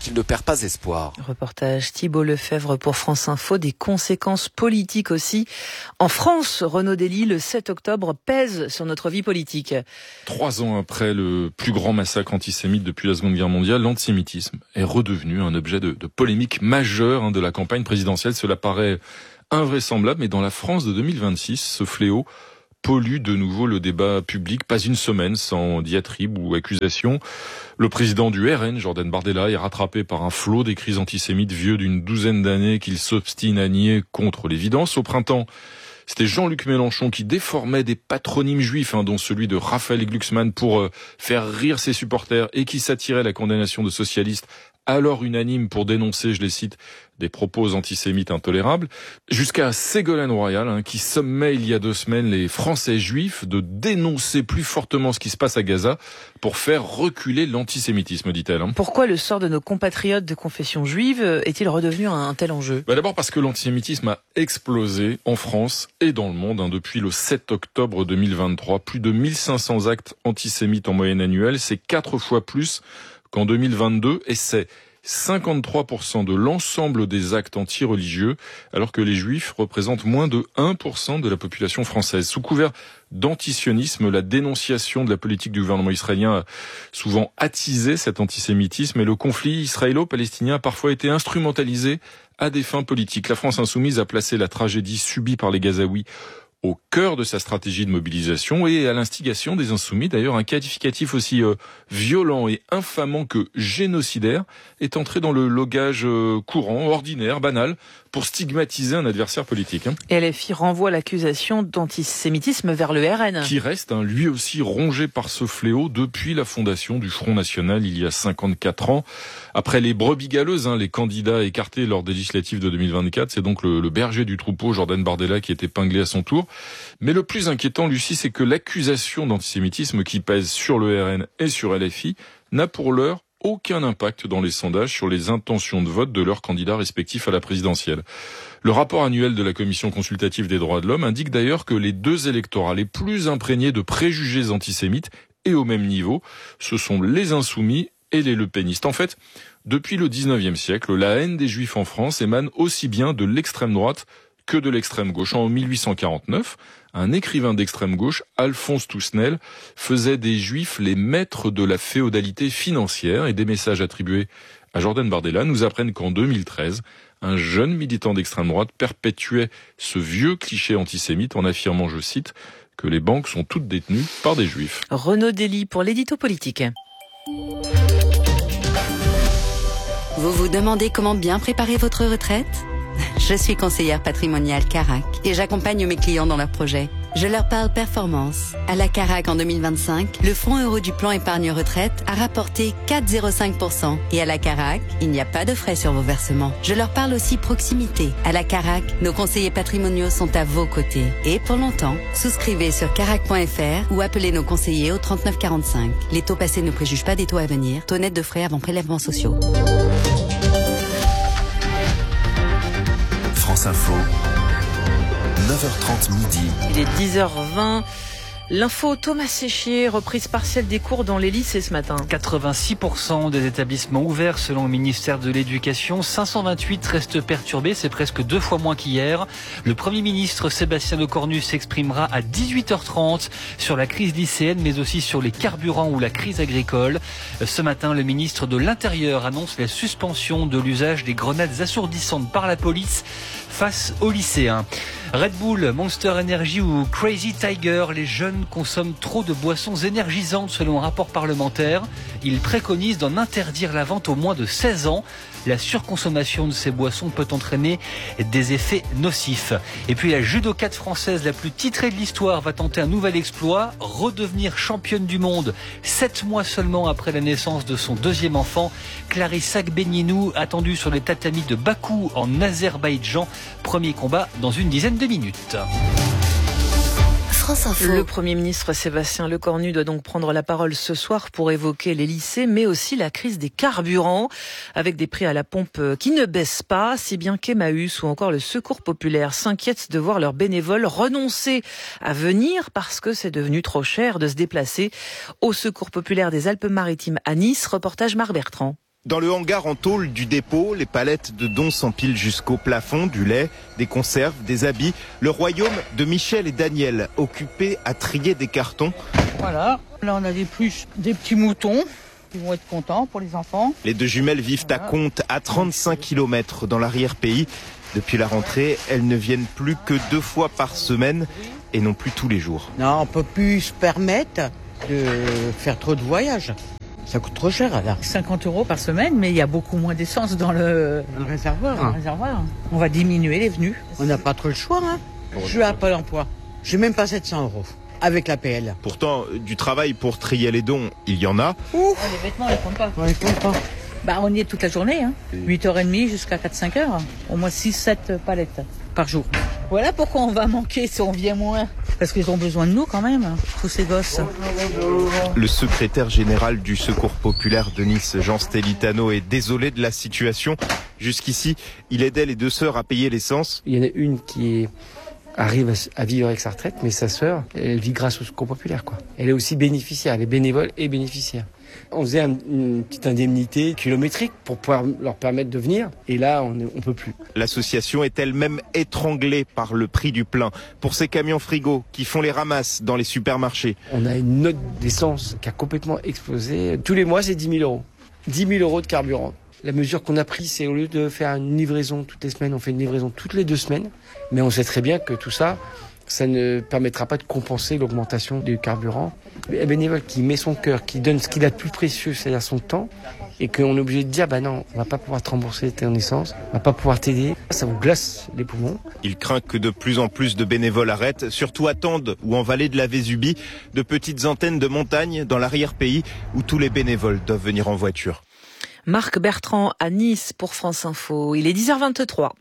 qu'il ne perd pas espoir. Reportage Thibault Lefebvre pour France Info, des conséquences politiques aussi. En France, Renaud Dely, le sept octobre pèse sur notre vie politique. Trois ans après le plus grand massacre antisémite depuis la Seconde Guerre mondiale, l'antisémitisme est redevenu un objet de, de polémique majeure hein, de la campagne présidentielle. Cela paraît invraisemblable, mais dans la France de deux mille vingt-six, ce fléau pollue de nouveau le débat public. Pas une semaine sans diatribe ou accusation. Le président du R N, Jordan Bardella, est rattrapé par un flot des crises antisémites vieux d'une douzaine d'années qu'il s'obstine à nier contre l'évidence. Au printemps, c'était Jean-Luc Mélenchon qui déformait des patronymes juifs, hein, dont celui de Raphaël Glucksmann, pour euh, faire rire ses supporters, et qui s'attirait la condamnation de socialistes alors unanimes pour dénoncer, je les cite, des propos antisémites intolérables, jusqu'à Ségolène Royal, hein, qui sommait il y a deux semaines les Français juifs de dénoncer plus fortement ce qui se passe à Gaza pour faire reculer l'antisémitisme, dit-elle. Hein. Pourquoi le sort de nos compatriotes de confession juive est-il redevenu un, un tel enjeu ? Bah d'abord parce que l'antisémitisme a explosé en France et dans le monde hein, depuis le sept octobre deux mille vingt-trois. Plus de mille cinq cents actes antisémites en moyenne annuelle, c'est quatre fois plus qu'en deux mille vingt-deux, et c'est cinquante-trois pour cent de l'ensemble des actes anti-religieux, alors que les juifs représentent moins de un pour cent de la population française. Sous couvert d'antisionisme, la dénonciation de la politique du gouvernement israélien a souvent attisé cet antisémitisme, et le conflit israélo-palestinien a parfois été instrumentalisé à des fins politiques. La France insoumise a placé la tragédie subie par les Gazaouis au cœur de sa stratégie de mobilisation et à l'instigation des Insoumis. D'ailleurs, un qualificatif aussi euh, violent et infamant que génocidaire est entré dans le langage euh, courant, ordinaire, banal, pour stigmatiser un adversaire politique. Hein. Et L F I renvoie l'accusation d'antisémitisme vers le R N. Qui reste, hein, lui aussi, rongé par ce fléau depuis la fondation du Front National il y a cinquante-quatre ans. Après les brebis galeuses, hein, les candidats écartés lors des législatives de deux mille vingt-quatre, c'est donc le, le berger du troupeau, Jordan Bardella, qui est épinglé à son tour. Mais le plus inquiétant, Lucie, c'est que l'accusation d'antisémitisme qui pèse sur le R N et sur L F I n'a pour l'heure aucun impact dans les sondages sur les intentions de vote de leurs candidats respectifs à la présidentielle. Le rapport annuel de la Commission consultative des droits de l'homme indique d'ailleurs que les deux électorats les plus imprégnés de préjugés antisémites et au même niveau, ce sont les insoumis et les lepénistes. En fait, depuis le dix-neuvième siècle, la haine des juifs en France émane aussi bien de l'extrême droite que de l'extrême gauche. En mille huit cent quarante-neuf, un écrivain d'extrême gauche, Alphonse Toussenel, faisait des juifs les maîtres de la féodalité financière, et des messages attribués à Jordan Bardella nous apprennent qu'en deux mille treize, un jeune militant d'extrême droite perpétuait ce vieux cliché antisémite en affirmant, je cite, que les banques sont toutes détenues par des juifs. Renaud Dely pour l'édito politique. Vous vous demandez comment bien préparer votre retraite ? Je suis conseillère patrimoniale Carac et j'accompagne mes clients dans leurs projets. Je leur parle performance. À la Carac en deux mille vingt-cinq, le fonds euro du plan épargne retraite a rapporté quatre virgule zéro cinq pour cent. Et à la Carac, il n'y a pas de frais sur vos versements. Je leur parle aussi proximité. À la Carac, nos conseillers patrimoniaux sont à vos côtés. Et pour longtemps, souscrivez sur carac point f r ou appelez nos conseillers au trente-neuf quarante-cinq. Les taux passés ne préjugent pas des taux à venir. Taux net de frais avant prélèvements sociaux. France Info, neuf heures trente midi. Il est dix heures vingt. L'info, Thomas Séchier, reprise partielle des cours dans les lycées ce matin. quatre-vingt-six pour cent des établissements ouverts selon le ministère de l'Éducation. cinq cent vingt-huit restent perturbés, c'est presque deux fois moins qu'hier. Le Premier ministre Sébastien Lecornu s'exprimera à dix-huit heures trente sur la crise lycéenne, mais aussi sur les carburants ou la crise agricole. Ce matin, le ministre de l'Intérieur annonce la suspension de l'usage des grenades assourdissantes par la police face aux lycéens. Red Bull, Monster Energy ou Crazy Tiger, les jeunes consomment trop de boissons énergisantes selon un rapport parlementaire. Il préconise d'en interdire la vente aux moins de seize ans. La surconsommation de ces boissons peut entraîner des effets nocifs. Et puis la judokate française la plus titrée de l'histoire va tenter un nouvel exploit, redevenir championne du monde sept mois seulement après la naissance de son deuxième enfant. Clarissa Agbenienou, attendue sur les tatamis de Bakou en Azerbaïdjan. Premier combat dans une dizaine de minutes. France Info. Le Premier ministre Sébastien Lecornu doit donc prendre la parole ce soir pour évoquer les lycées, mais aussi la crise des carburants, avec des prix à la pompe qui ne baissent pas, si bien qu'Emmaüs ou encore le Secours populaire s'inquiètent de voir leurs bénévoles renoncer à venir parce que c'est devenu trop cher de se déplacer au Secours populaire des Alpes-Maritimes à Nice. Reportage Marc Bertrand. Dans le hangar en tôle du dépôt, les palettes de dons s'empilent jusqu'au plafond, du lait, des conserves, des habits. Le royaume de Michel et Daniel, occupés à trier des cartons. Voilà, là on a des pluches, des petits moutons. Ils vont être contents pour les enfants. Les deux jumelles vivent à Comtes, à trente-cinq kilomètres dans l'arrière-pays. Depuis la rentrée, elles ne viennent plus que deux fois par semaine et non plus tous les jours. Non, on peut plus se permettre de faire trop de voyages. Ça coûte trop cher là. cinquante euros par semaine, mais il y a beaucoup moins d'essence dans le, dans le réservoir. Dans le réservoir. On va diminuer les venues. On n'a pas trop le choix. Hein. Je suis à Pôle emploi. Je n'ai même pas sept cents euros avec l'A P L. Pourtant, du travail pour trier les dons, il y en a. Ouh. Les vêtements, on les compte pas. On les compte pas. Bah, on y est toute la journée, hein. huit heures trente jusqu'à quatre cinq heures. Au moins six sept palettes par jour. Voilà pourquoi on va manquer si on vient moins. Parce qu'ils ont besoin de nous quand même, tous ces gosses. Le secrétaire général du Secours populaire de Nice, Jean Stelitano, est désolé de la situation. Jusqu'ici, il aidait les deux sœurs à payer l'essence. Il y en a une qui arrive à vivre avec sa retraite, mais sa sœur, elle vit grâce au Secours populaire, quoi. Elle est aussi bénéficiaire, elle est bénévole et bénéficiaire. On faisait un, une petite indemnité kilométrique pour pouvoir leur permettre de venir. Et là, on ne peut plus. L'association est elle-même étranglée par le prix du plein. Pour ces camions frigo qui font les ramasses dans les supermarchés. On a une note d'essence qui a complètement explosé. Tous les mois, c'est dix mille euros. dix mille euros de carburant. La mesure qu'on a prise, c'est au lieu de faire une livraison toutes les semaines, on fait une livraison toutes les deux semaines. Mais on sait très bien que tout ça, ça ne permettra pas de compenser l'augmentation du carburant. Un bénévole qui met son cœur, qui donne ce qu'il a de plus précieux, c'est-à-dire son temps, et qu'on est obligé de dire, bah non, on va pas pouvoir te rembourser ton essence, on va pas pouvoir t'aider, ça vous glace les poumons. Il craint que de plus en plus de bénévoles arrêtent, surtout à Tende ou en vallée de la Vésubie, de petites antennes de montagne dans l'arrière-pays où tous les bénévoles doivent venir en voiture. Marc Bertrand à Nice pour France Info. Il est dix heures vingt-trois.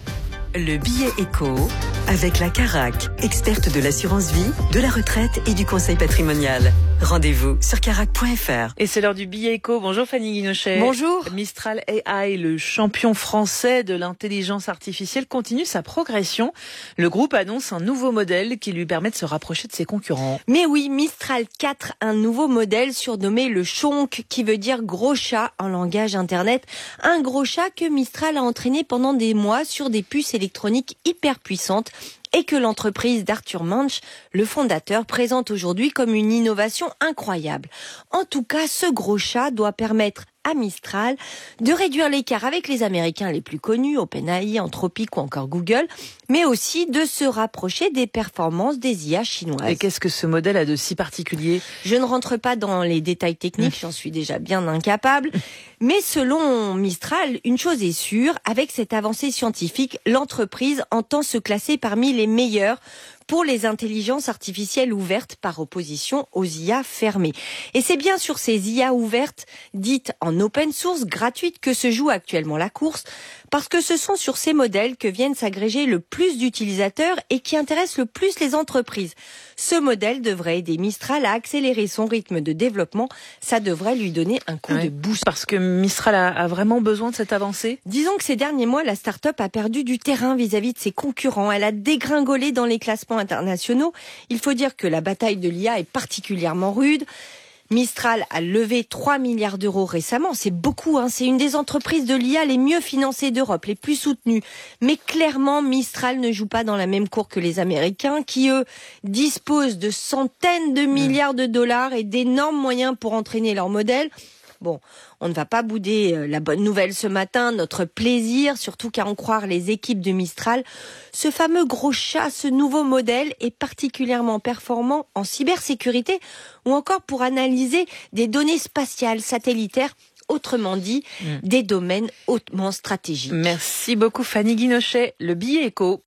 Le billet éco avec la Carac, experte de l'assurance vie, de la retraite et du conseil patrimonial. Rendez-vous sur carac point f r. Et c'est l'heure du billet éco. Bonjour Fanny Guinochet. Bonjour. Mistral A I, le champion français de l'intelligence artificielle, continue sa progression. Le groupe annonce un nouveau modèle qui lui permet de se rapprocher de ses concurrents. Mais oui, Mistral quatre, un nouveau modèle surnommé le Chonk, qui veut dire gros chat en langage internet. Un gros chat que Mistral a entraîné pendant des mois sur des puces électroniques hyper puissantes et que l'entreprise d'Arthur Munch, le fondateur, présente aujourd'hui comme une innovation incroyable. En tout cas, ce gros chat doit permettre à Mistral de réduire l'écart avec les Américains les plus connus, OpenAI, Anthropic ou encore Google, mais aussi de se rapprocher des performances des I A chinoises. Et qu'est-ce que ce modèle a de si particulier ? Je ne rentre pas dans les détails techniques, j'en suis déjà bien incapable. Mais selon Mistral, une chose est sûre, avec cette avancée scientifique, l'entreprise entend se classer parmi les meilleurs pour les intelligences artificielles ouvertes par opposition aux I A fermées. Et c'est bien sur ces I A ouvertes, dites en open source, gratuites, que se joue actuellement la course, parce que ce sont sur ces modèles que viennent s'agréger le plus d'utilisateurs et qui intéressent le plus les entreprises. Ce modèle devrait aider Mistral à accélérer son rythme de développement. Ça devrait lui donner un coup ouais, de boost. Parce que Mistral a, a vraiment besoin de cette avancée ? Disons que ces derniers mois, la start-up a perdu du terrain vis-à-vis de ses concurrents. Elle a dégringolé dans les classements internationaux. Il faut dire que la bataille de l'I A est particulièrement rude. Mistral a levé trois milliards d'euros récemment, c'est beaucoup, hein. C'est une des entreprises de l'I A les mieux financées d'Europe, les plus soutenues. Mais clairement, Mistral ne joue pas dans la même cour que les Américains, qui eux disposent de centaines de milliards de dollars et d'énormes moyens pour entraîner leur modèle. Bon, on ne va pas bouder la bonne nouvelle ce matin, notre plaisir, surtout qu'à en croire les équipes de Mistral, ce fameux gros chat, ce nouveau modèle est particulièrement performant en cybersécurité ou encore pour analyser des données spatiales satellitaires, autrement dit, mmh. des domaines hautement stratégiques. Merci beaucoup Fanny Guinochet, le billet éco.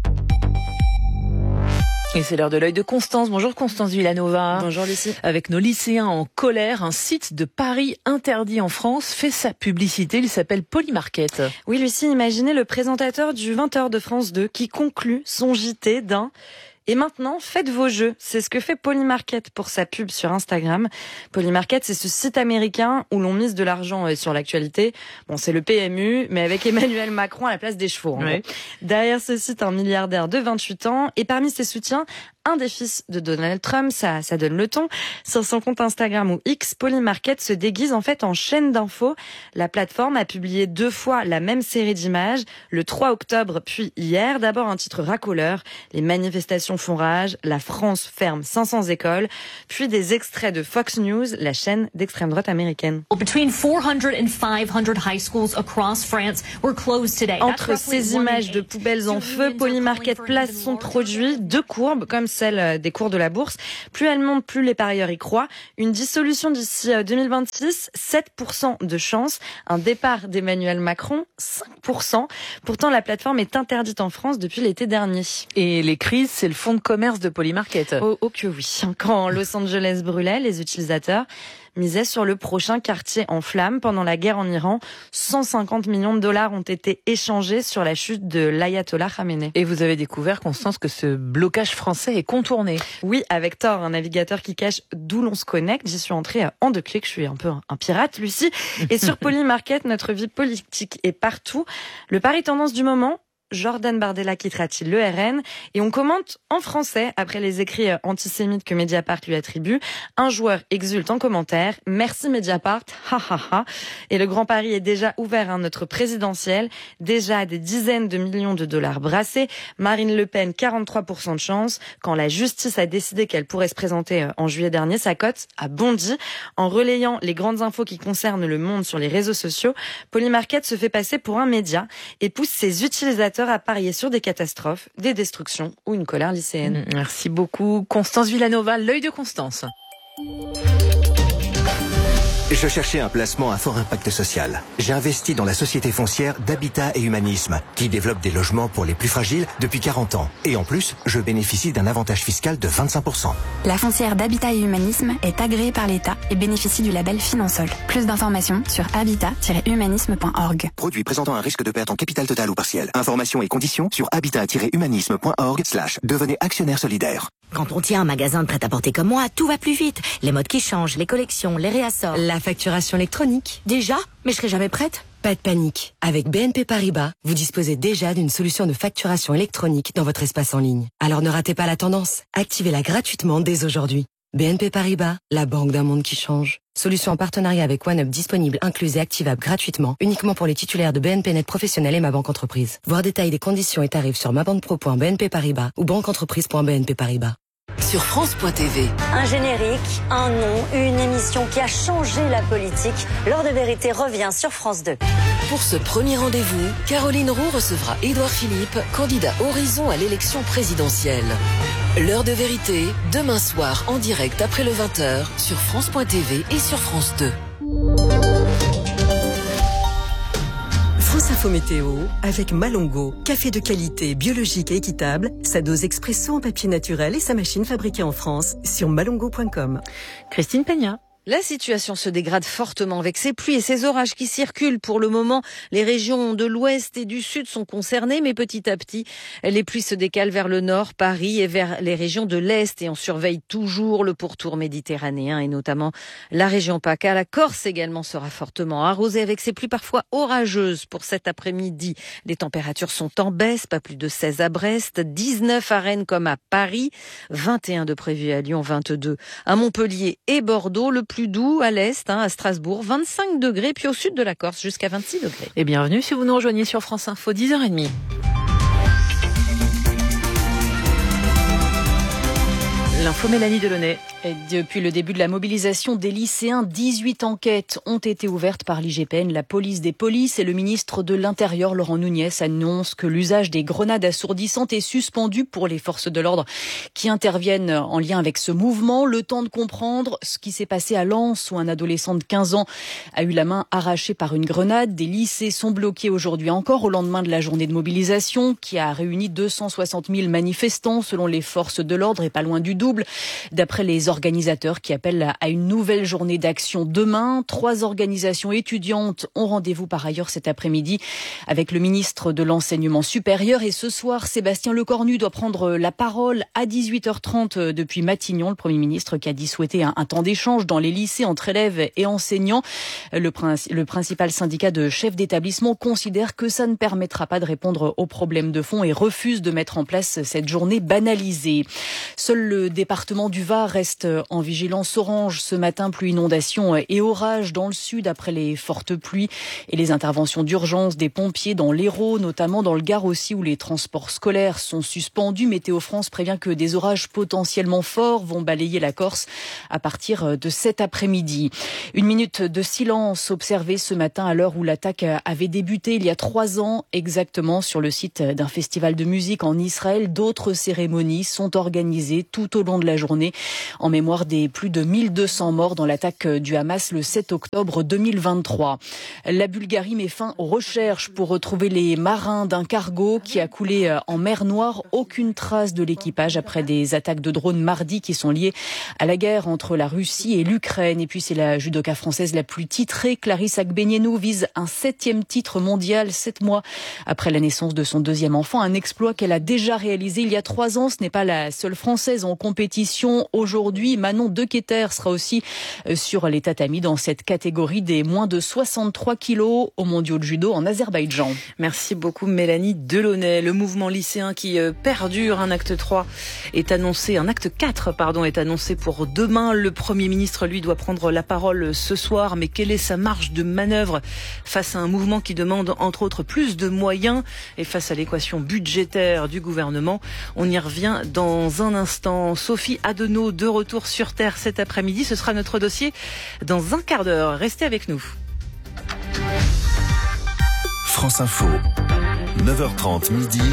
Et c'est l'heure de l'œil de Constance. Bonjour Constance Villanova. Bonjour Lucie. Avec nos lycéens en colère, un site de Paris interdit en France fait sa publicité. Il s'appelle Polymarket. Oui Lucie, imaginez le présentateur du vingt heures de France deux qui conclut son J T d'un... Et maintenant, faites vos jeux. C'est ce que fait Polymarket pour sa pub sur Instagram. Polymarket, c'est ce site américain où l'on mise de l'argent sur l'actualité. Bon, c'est le P M U, mais avec Emmanuel Macron à la place des chevaux. Ouais. Derrière ce site, un milliardaire de vingt-huit ans. Et parmi ses soutiens, un des fils de Donald Trump, ça, ça donne le ton. Sur son compte Instagram ou X, Polymarket se déguise en fait en chaîne d'infos. La plateforme a publié deux fois la même série d'images, le trois octobre puis hier. D'abord un titre racoleur, les manifestations font rage, la France ferme cinq cents écoles, puis des extraits de Fox News, la chaîne d'extrême droite américaine. Entre ces images de poubelles en feu, Polymarket place son produit, deux courbes comme celle des cours de la bourse. Plus elle monte, plus les parieurs y croient. Une dissolution d'ici deux mille vingt-six, sept pour cent de chance. Un départ d'Emmanuel Macron, cinq pour cent. Pourtant, la plateforme est interdite en France depuis l'été dernier. Et les crises, c'est le fonds de commerce de Polymarket. Oh, oh que oui. Quand Los Angeles brûlait, les utilisateurs misaient sur le prochain quartier en flammes. Pendant la guerre en Iran, cent cinquante millions de dollars ont été échangés sur la chute de l'ayatollah Khamenei. Et vous avez découvert, Constance, que ce blocage français est contourné. Oui, avec Tor, un navigateur qui cache d'où l'on se connecte. J'y suis entrée en deux clics. Je suis un peu un pirate, Lucie. Et sur Polymarket, notre vie politique est partout. Le pari tendance du moment, Jordan Bardella quittera-t-il le R N? Et on commente en français, après les écrits antisémites que Mediapart lui attribue. Un joueur exulte en commentaire. Merci Mediapart, ha ha ha. Et le grand pari est déjà ouvert, hein, notre présidentielle. Déjà des dizaines de millions de dollars brassés. Marine Le Pen, quarante-trois pour cent de chance. Quand la justice a décidé qu'elle pourrait se présenter en juillet dernier, sa cote a bondi. En relayant les grandes infos qui concernent le monde sur les réseaux sociaux, Polymarket se fait passer pour un média et pousse ses utilisateurs à parier sur des catastrophes, des destructions ou une colère lycéenne. Merci beaucoup. Constance Villanova, l'œil de Constance. Je cherchais un placement à fort impact social. J'ai investi dans la société foncière d'Habitat et Humanisme, qui développe des logements pour les plus fragiles depuis quarante ans. Et en plus, je bénéficie d'un avantage fiscal de vingt-cinq pour cent. La foncière d'Habitat et Humanisme est agréée par l'État et bénéficie du label Finansol. Plus d'informations sur habitat tiret humanisme point org. Produit présentant un risque de perte en capital total ou partiel. Informations et conditions sur habitat tiret humanisme point org slash devenez actionnaire solidaire. Quand on tient un magasin de prêt-à-porter comme moi, tout va plus vite. Les modes qui changent, les collections, les réassorts. La facturation électronique. Déjà? Mais je serai jamais prête. Pas de panique. Avec B N P Paribas, vous disposez déjà d'une solution de facturation électronique dans votre espace en ligne. Alors ne ratez pas la tendance. Activez-la gratuitement dès aujourd'hui. B N P Paribas, la banque d'un monde qui change. Solution en partenariat avec OneUp disponible, incluse et activable gratuitement, uniquement pour les titulaires de B N P Net Professionnel et Ma Banque Entreprise. Voir détail des conditions et tarifs sur mabanquepro point b n p paribas ou banqueentreprise point b n p paribas. Sur France point T V. Un générique, un nom, une émission qui a changé la politique. L'heure de vérité revient sur France deux. Pour ce premier rendez-vous, Caroline Roux recevra Édouard Philippe, candidat Horizon à l'élection présidentielle. L'heure de vérité, demain soir en direct après le vingt heures sur France point T V et sur France deux. France Info Météo avec Malongo, café de qualité, biologique et équitable, sa dose expresso en papier naturel et sa machine fabriquée en France sur malongo point com. Christine Peña. La situation se dégrade fortement avec ces pluies et ces orages qui circulent. Pour le moment, les régions de l'ouest et du sud sont concernées, mais petit à petit, les pluies se décalent vers le nord, Paris, et vers les régions de l'est. Et on surveille toujours le pourtour méditerranéen et notamment la région PACA. La Corse également sera fortement arrosée avec ces pluies parfois orageuses pour cet après-midi. Les températures sont en baisse, pas plus de seize à Brest, dix-neuf à Rennes comme à Paris, vingt et un de prévu à Lyon, vingt-deux à Montpellier et Bordeaux. Le plus doux à l'est, hein, à Strasbourg, vingt-cinq degrés, puis au sud de la Corse, jusqu'à vingt-six degrés. Et bienvenue si vous nous rejoignez sur France Info, dix heures trente. L'info Mélanie Delaunay. Et depuis le début de la mobilisation des lycéens, dix-huit enquêtes ont été ouvertes par l'I G P N, la police des polices et le ministre de l'Intérieur, Laurent Nunez, annonce que l'usage des grenades assourdissantes est suspendu pour les forces de l'ordre qui interviennent en lien avec ce mouvement. Le temps de comprendre ce qui s'est passé à Lens où un adolescent de quinze ans a eu la main arrachée par une grenade. Des lycées sont bloqués aujourd'hui encore au lendemain de la journée de mobilisation qui a réuni deux cent soixante mille manifestants selon les forces de l'ordre et pas loin du double. D'après les organisateurs qui appellent à une nouvelle journée d'action demain. Trois organisations étudiantes ont rendez-vous par ailleurs cet après-midi avec le ministre de l'Enseignement supérieur. Et ce soir, Sébastien Lecornu doit prendre la parole à dix-huit heures trente depuis Matignon. Le Premier ministre qui a dit souhaiter un, un temps d'échange dans les lycées entre élèves et enseignants. Le, princi- le principal syndicat de chefs d'établissement considère que ça ne permettra pas de répondre aux problèmes de fond et refuse de mettre en place cette journée banalisée. Seul le département du Var reste en vigilance orange ce matin. Pluie, inondations et orages dans le sud après les fortes pluies et les interventions d'urgence des pompiers dans l'Hérault, notamment dans le Gard aussi où les transports scolaires sont suspendus. Météo France prévient que des orages potentiellement forts vont balayer la Corse à partir de cet après-midi. Une minute de silence observée ce matin à l'heure où l'attaque avait débuté il y a trois ans exactement sur le site d'un festival de musique en Israël. D'autres cérémonies sont organisées tout au long de la journée en mémoire des plus de mille deux cents morts dans l'attaque du Hamas le sept octobre deux mille vingt-trois. La Bulgarie met fin aux recherches pour retrouver les marins d'un cargo qui a coulé en mer Noire. Aucune trace de l'équipage après des attaques de drones mardi qui sont liées à la guerre entre la Russie et l'Ukraine. Et puis c'est la judoka française la plus titrée. Clarisse Agbenienou vise un septième titre mondial, sept mois après la naissance de son deuxième enfant. Un exploit qu'elle a déjà réalisé il y a trois ans. Ce n'est pas la seule française en compétition aujourd'hui. Manon Dequeter sera aussi sur les tatamis dans cette catégorie des moins de soixante-trois kilos aux mondiaux de judo en Azerbaïdjan. Merci beaucoup Mélanie Delaunay. Le mouvement lycéen qui perdure, un acte trois est annoncé, un acte quatre pardon est annoncé pour demain. Le Premier ministre lui doit prendre la parole ce soir, mais quelle est sa marge de manœuvre face à un mouvement qui demande entre autres plus de moyens et face à l'équation budgétaire du gouvernement? On y revient dans un instant. Sophie Adenau de retour sur Terre cet après-midi. Ce sera notre dossier dans un quart d'heure. Restez avec nous. France Info, neuf heures trente midi,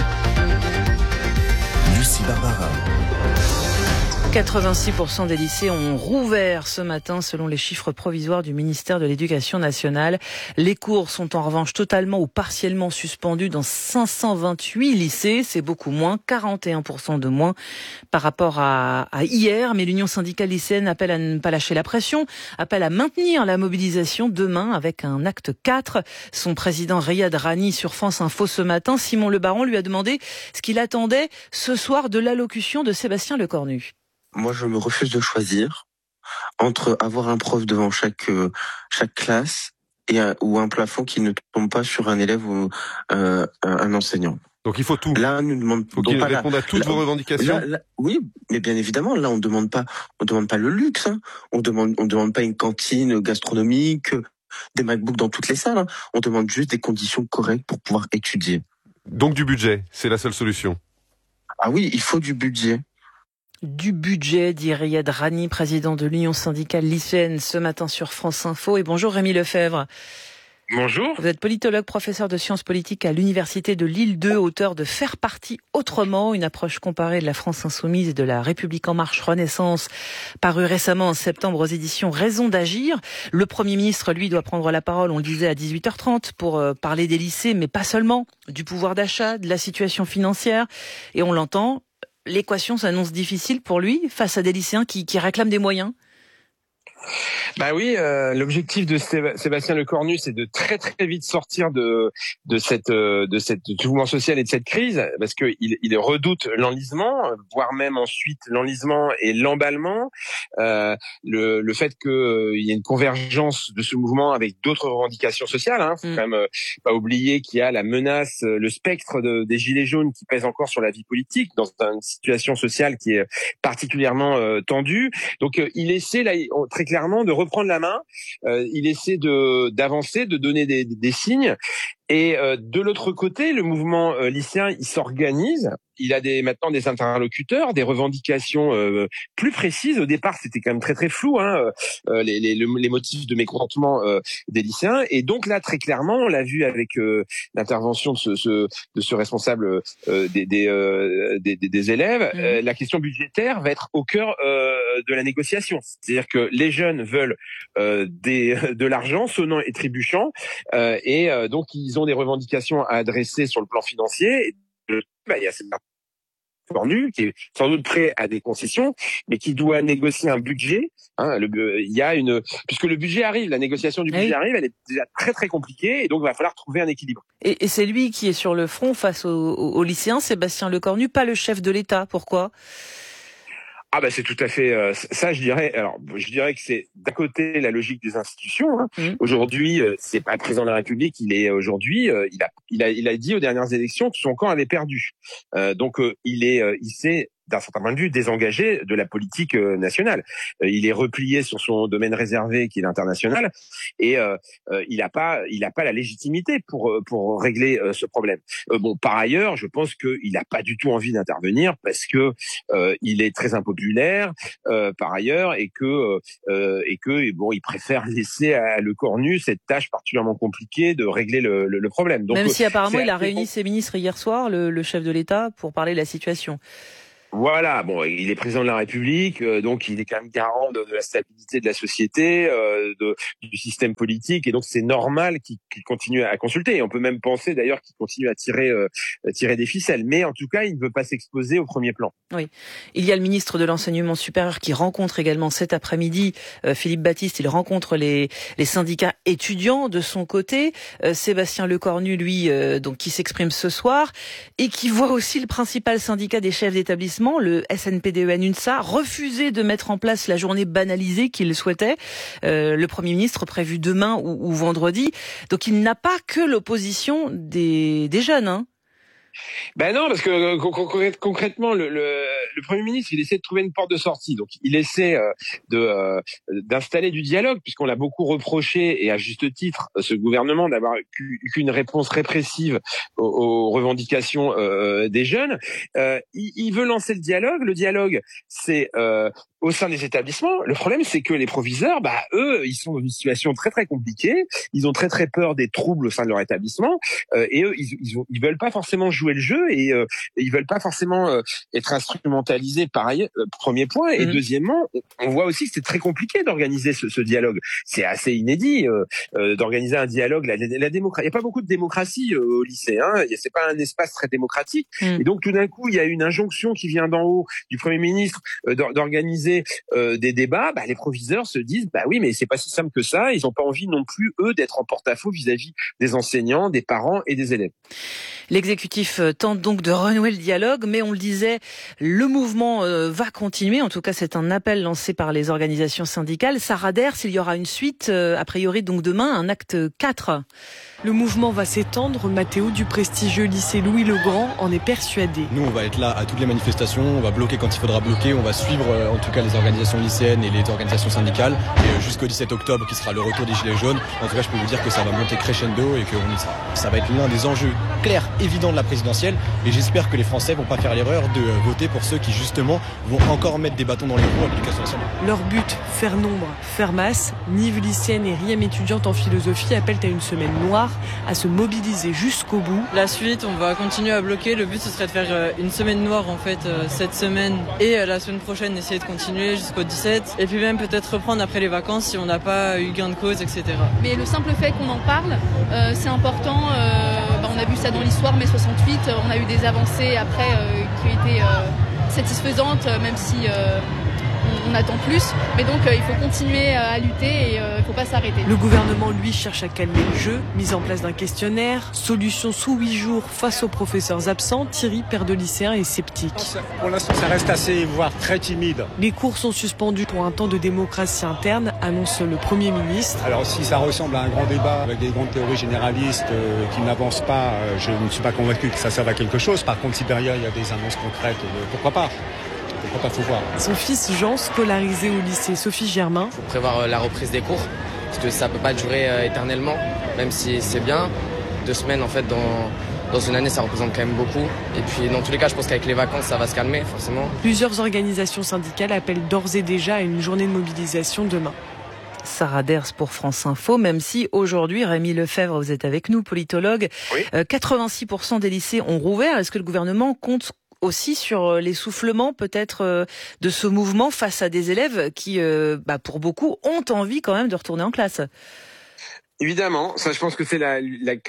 Lucie Barbara. quatre-vingt-six pour cent des lycées ont rouvert ce matin selon les chiffres provisoires du ministère de l'Éducation nationale. Les cours sont en revanche totalement ou partiellement suspendus dans cinq cent vingt-huit lycées. C'est beaucoup moins, quarante et un pour cent de moins par rapport à, à hier. Mais l'Union syndicale lycéenne appelle à ne pas lâcher la pression, appelle à maintenir la mobilisation demain avec un acte quatre. Son président Riyad Rani sur France Info ce matin, Simon Le Baron lui a demandé ce qu'il attendait ce soir de l'allocution de Sébastien Lecornu. Moi, je me refuse de choisir entre avoir un prof devant chaque euh, chaque classe et un, ou un plafond qui ne tombe pas sur un élève ou euh, un enseignant. Donc il faut tout. Là, nous demande. Faut qu'il réponde à toutes là, vos revendications. Là, là, oui, mais bien évidemment, là, on demande pas, on demande pas le luxe. Hein. On demande, on demande pas une cantine gastronomique, des MacBooks dans toutes les salles. Hein. On demande juste des conditions correctes pour pouvoir étudier. Donc du budget, c'est la seule solution. Ah oui, il faut du budget. Du budget, dit Riyad Rani, président de l'Union syndicale lycéenne, ce matin sur France Info. Et bonjour Rémi Lefebvre. Bonjour. Vous êtes politologue, professeur de sciences politiques à l'Université de Lille deux, auteur de Faire partie autrement, une approche comparée de la France insoumise et de la République en marche Renaissance, paru récemment en septembre aux éditions Raison d'agir. Le Premier ministre, lui, doit prendre la parole, on le disait, à dix-huit heures trente pour euh, parler des lycées, mais pas seulement, du pouvoir d'achat, de la situation financière. Et on l'entend, l'équation s'annonce difficile pour lui face à des lycéens qui, qui réclament des moyens. Bah oui, euh, l'objectif de Sébastien Lecornu, c'est de très très vite sortir de de cette de cette mouvement social et de cette crise, parce que il, il redoute l'enlisement, voire même ensuite l'enlisement et l'emballement, euh, le le fait que euh, il y ait une convergence de ce mouvement avec d'autres revendications sociales. Hein, faut mmh. quand même euh, pas oublier qu'il y a la menace, le spectre de, des gilets jaunes qui pèse encore sur la vie politique dans une situation sociale qui est particulièrement euh, tendue. Donc euh, il essaie là très clairement de reprendre la main, euh, il essaie de d'avancer, de donner des, des signes. Et euh, de l'autre côté, le mouvement euh, lycéen, il s'organise. Il a des maintenant des interlocuteurs, des revendications euh, plus précises. Au départ, c'était quand même très très flou, hein, euh, les, les, les motifs de mécontentement euh, des lycéens. Et donc là, très clairement, on l'a vu avec euh, l'intervention de ce, ce de ce responsable euh, des des, euh, des des des élèves. Mmh. Euh, la question budgétaire va être au cœur euh, de la négociation. C'est-à-dire que les jeunes veulent euh, des de l'argent sonnant et trébuchant, euh, et euh, donc ils ont des revendications à adresser sur le plan financier. Et, bah, il y a Cornu, qui est sans doute prêt à des concessions, mais qui doit négocier un budget. Hein, le, il y a une, puisque le budget arrive, la négociation du budget oui. arrive, elle est déjà très très compliquée, et donc il va falloir trouver un équilibre. Et, et c'est lui qui est sur le front face aux, aux lycéens, Sébastien Lecornu, pas le chef de l'État. Pourquoi ? Ah bah c'est tout à fait euh, ça, je dirais. Alors je dirais que c'est d'un côté la logique des institutions. Hein. Mmh. Aujourd'hui, euh, c'est pas le président de la République. Il est aujourd'hui, euh, il a, il a, il a dit aux dernières élections que son camp avait perdu. Euh, donc euh, il est, euh, il s'est d'un certain point de vue désengagé de la politique euh, nationale. Euh, il est replié sur son domaine réservé qui est l'international, et euh, euh, il n'a pas, il a pas la légitimité pour pour régler euh, ce problème. Euh, bon, par ailleurs, je pense qu'il n'a pas du tout envie d'intervenir parce que euh, il est très impopulaire euh, par ailleurs, et que euh, et que bon, il préfère laisser à Lecornu cette tâche particulièrement compliquée de régler le, le, le problème. Donc, même si apparemment il a réuni ses ministres hier soir, le, le chef de l'État, pour parler de la situation. Voilà, bon, il est président de la République, euh, donc il est quand même garant de, de la stabilité de la société, euh, de, du système politique, et donc c'est normal qu'il, qu'il continue à consulter. Et on peut même penser d'ailleurs qu'il continue à tirer, euh, à tirer des ficelles, mais en tout cas, il ne veut pas s'exposer au premier plan. Oui, il y a le ministre de l'Enseignement supérieur qui rencontre également cet après-midi euh, Philippe Baptiste. Il rencontre les, les syndicats étudiants de son côté. Euh, Sébastien Lecornu, lui, euh, donc qui s'exprime ce soir et qui voit aussi le principal syndicat des chefs d'établissement, le S N P D E N UNSA, refusait de mettre en place la journée banalisée qu'il souhaitait. Euh, le Premier ministre prévu demain ou, ou vendredi. Donc il n'a pas que l'opposition des, des jeunes, hein. Ben non, parce que concrètement, le, le, le Premier ministre, il essaie de trouver une porte de sortie. Donc, il essaie euh, de euh, d'installer du dialogue, puisqu'on l'a beaucoup reproché, et à juste titre, ce gouvernement d'avoir eu qu'une réponse répressive aux, aux revendications euh, des jeunes. Euh, il, il veut lancer le dialogue. Le dialogue, c'est euh, au sein des établissements. Le problème, c'est que les proviseurs, bah eux, ils sont dans une situation très très compliquée. Ils ont très très peur des troubles au sein de leur établissement, euh, et eux, ils, ils, ils veulent pas forcément jouer le jeu, et, euh, et ils veulent pas forcément euh, être instrumentalisés par ailleurs. Euh, premier point, et mmh. deuxièmement, on voit aussi que c'est très compliqué d'organiser ce, ce dialogue. C'est assez inédit euh, euh, d'organiser un dialogue. La, la, la démocratie, il y a pas beaucoup de démocratie euh, au lycée. Hein. C'est pas un espace très démocratique. Mmh. Et donc tout d'un coup, il y a une injonction qui vient d'en haut du Premier ministre euh, d'organiser Euh, des débats. Bah, les proviseurs se disent bah oui, mais c'est pas si simple que ça. Ils n'ont pas envie non plus eux d'être en porte-à-faux vis-à-vis des enseignants, des parents et des élèves. L'exécutif tente donc de renouer le dialogue, mais on le disait, le mouvement euh, va continuer. En tout cas, c'est un appel lancé par les organisations syndicales. Sarah Ders, il y aura une suite, euh, a priori donc demain, un acte quatre. Le mouvement va s'étendre. Mathéo du prestigieux lycée Louis-le-Grand en est persuadé. Nous, on va être là à toutes les manifestations, on va bloquer quand il faudra bloquer, on va suivre euh, en tout cas les organisations lycéennes et les organisations syndicales, et euh, jusqu'au dix-sept octobre qui sera le retour des Gilets jaunes. En tout cas, je peux vous dire que ça va monter crescendo et que on, ça va être l'un des enjeux clairs, évidents de la présidentielle, et j'espère que les Français vont pas faire l'erreur de euh, voter pour ceux qui justement vont encore mettre des bâtons dans les roues à l'éducation nationale. Leur but, faire nombre, faire masse. Nive lycéenne et R I E M étudiante en philosophie appellent à une semaine noire, à se mobiliser jusqu'au bout. La suite, on va continuer à bloquer. Le but, ce serait de faire une semaine noire en fait cette semaine, et la semaine prochaine essayer de continuer jusqu'au dix-sept, et puis même peut-être reprendre après les vacances si on n'a pas eu gain de cause, et cetera. Mais le simple fait qu'on en parle, euh, c'est important. Euh, bah, on a vu ça dans l'histoire, mai soixante-huit, on a eu des avancées après euh, qui ont été euh, satisfaisantes, même si euh, on attend plus, mais donc euh, il faut continuer à lutter et il euh, ne faut pas s'arrêter. Le gouvernement, lui, cherche à calmer le jeu. Mise en place d'un questionnaire, solution sous huit jours face aux professeurs absents. Thierry, père de lycéen, est sceptique. Pour l'instant, ça reste assez, voire très timide. Les cours sont suspendus pour un temps de démocratie interne, annonce le Premier ministre. Alors si ça ressemble à un grand débat avec des grandes théories généralistes euh, qui n'avancent pas, euh, je ne suis pas convaincu que ça serve à quelque chose. Par contre, si derrière il y a des annonces concrètes, euh, pourquoi pas ? Pourquoi pas, faut voir. Son fils Jean, scolarisé au lycée Sophie Germain. Il faut prévoir la reprise des cours, parce que ça peut pas durer euh, éternellement, même si c'est bien. Deux semaines, en fait, dans, dans une année, ça représente quand même beaucoup. Et puis, dans tous les cas, je pense qu'avec les vacances, ça va se calmer, forcément. Plusieurs organisations syndicales appellent d'ores et déjà à une journée de mobilisation demain. Sarah Ders pour France Info, même si aujourd'hui, Rémi Lefebvre, vous êtes avec nous, politologue, oui. euh, quatre-vingt-six pour cent des lycées ont rouvert. Est-ce que le gouvernement compte aussi sur l'essoufflement peut-être de ce mouvement face à des élèves qui, bah, pour beaucoup, ont envie quand même de retourner en classe? Évidemment, ça je pense que c'est la, la quasi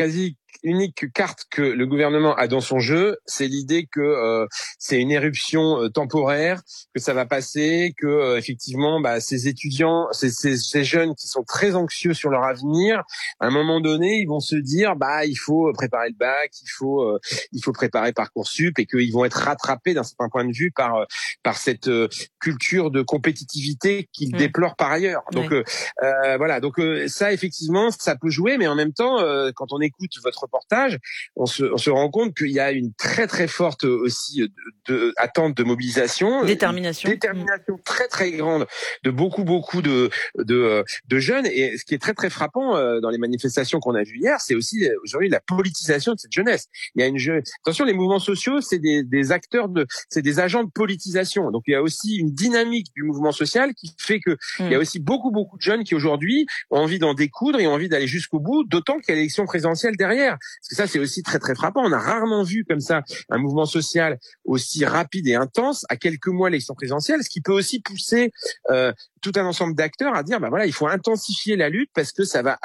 unique carte que le gouvernement a dans son jeu, c'est l'idée que euh, c'est une éruption euh, temporaire, que ça va passer, que euh, effectivement, bah, ces étudiants, ces, ces, ces jeunes qui sont très anxieux sur leur avenir, à un moment donné, ils vont se dire, bah, il faut préparer le bac, il faut, euh, il faut préparer Parcoursup, et qu'ils vont être rattrapés d'un certain point de vue par euh, par cette euh, culture de compétitivité qu'ils mmh. déplorent par ailleurs. Donc ouais. euh, voilà, donc euh, ça effectivement, ça peut jouer, mais en même temps, euh, quand on écoute votre reportage, on se, on se rend compte qu'il y a une très très forte aussi de, de attente de mobilisation, détermination, détermination mmh. très très grande de beaucoup beaucoup de de de jeunes. Et ce qui est très très frappant euh, dans les manifestations qu'on a vues hier, c'est aussi aujourd'hui la politisation de cette jeunesse. Il y a une je... attention, les mouvements sociaux, c'est des, des acteurs de, c'est des agents de politisation. Donc il y a aussi une dynamique du mouvement social qui fait que mmh. il y a aussi beaucoup beaucoup de jeunes qui aujourd'hui ont envie d'en découdre et ont envie d'aller jusqu'au bout, d'autant qu'il y a l'élection présidentielle derrière. Parce que ça, c'est aussi très très frappant. On a rarement vu comme ça un mouvement social aussi rapide et intense à quelques mois de l'élection présidentielle, ce qui peut aussi pousser euh, tout un ensemble d'acteurs à dire, bah voilà, il faut intensifier la lutte parce que ça va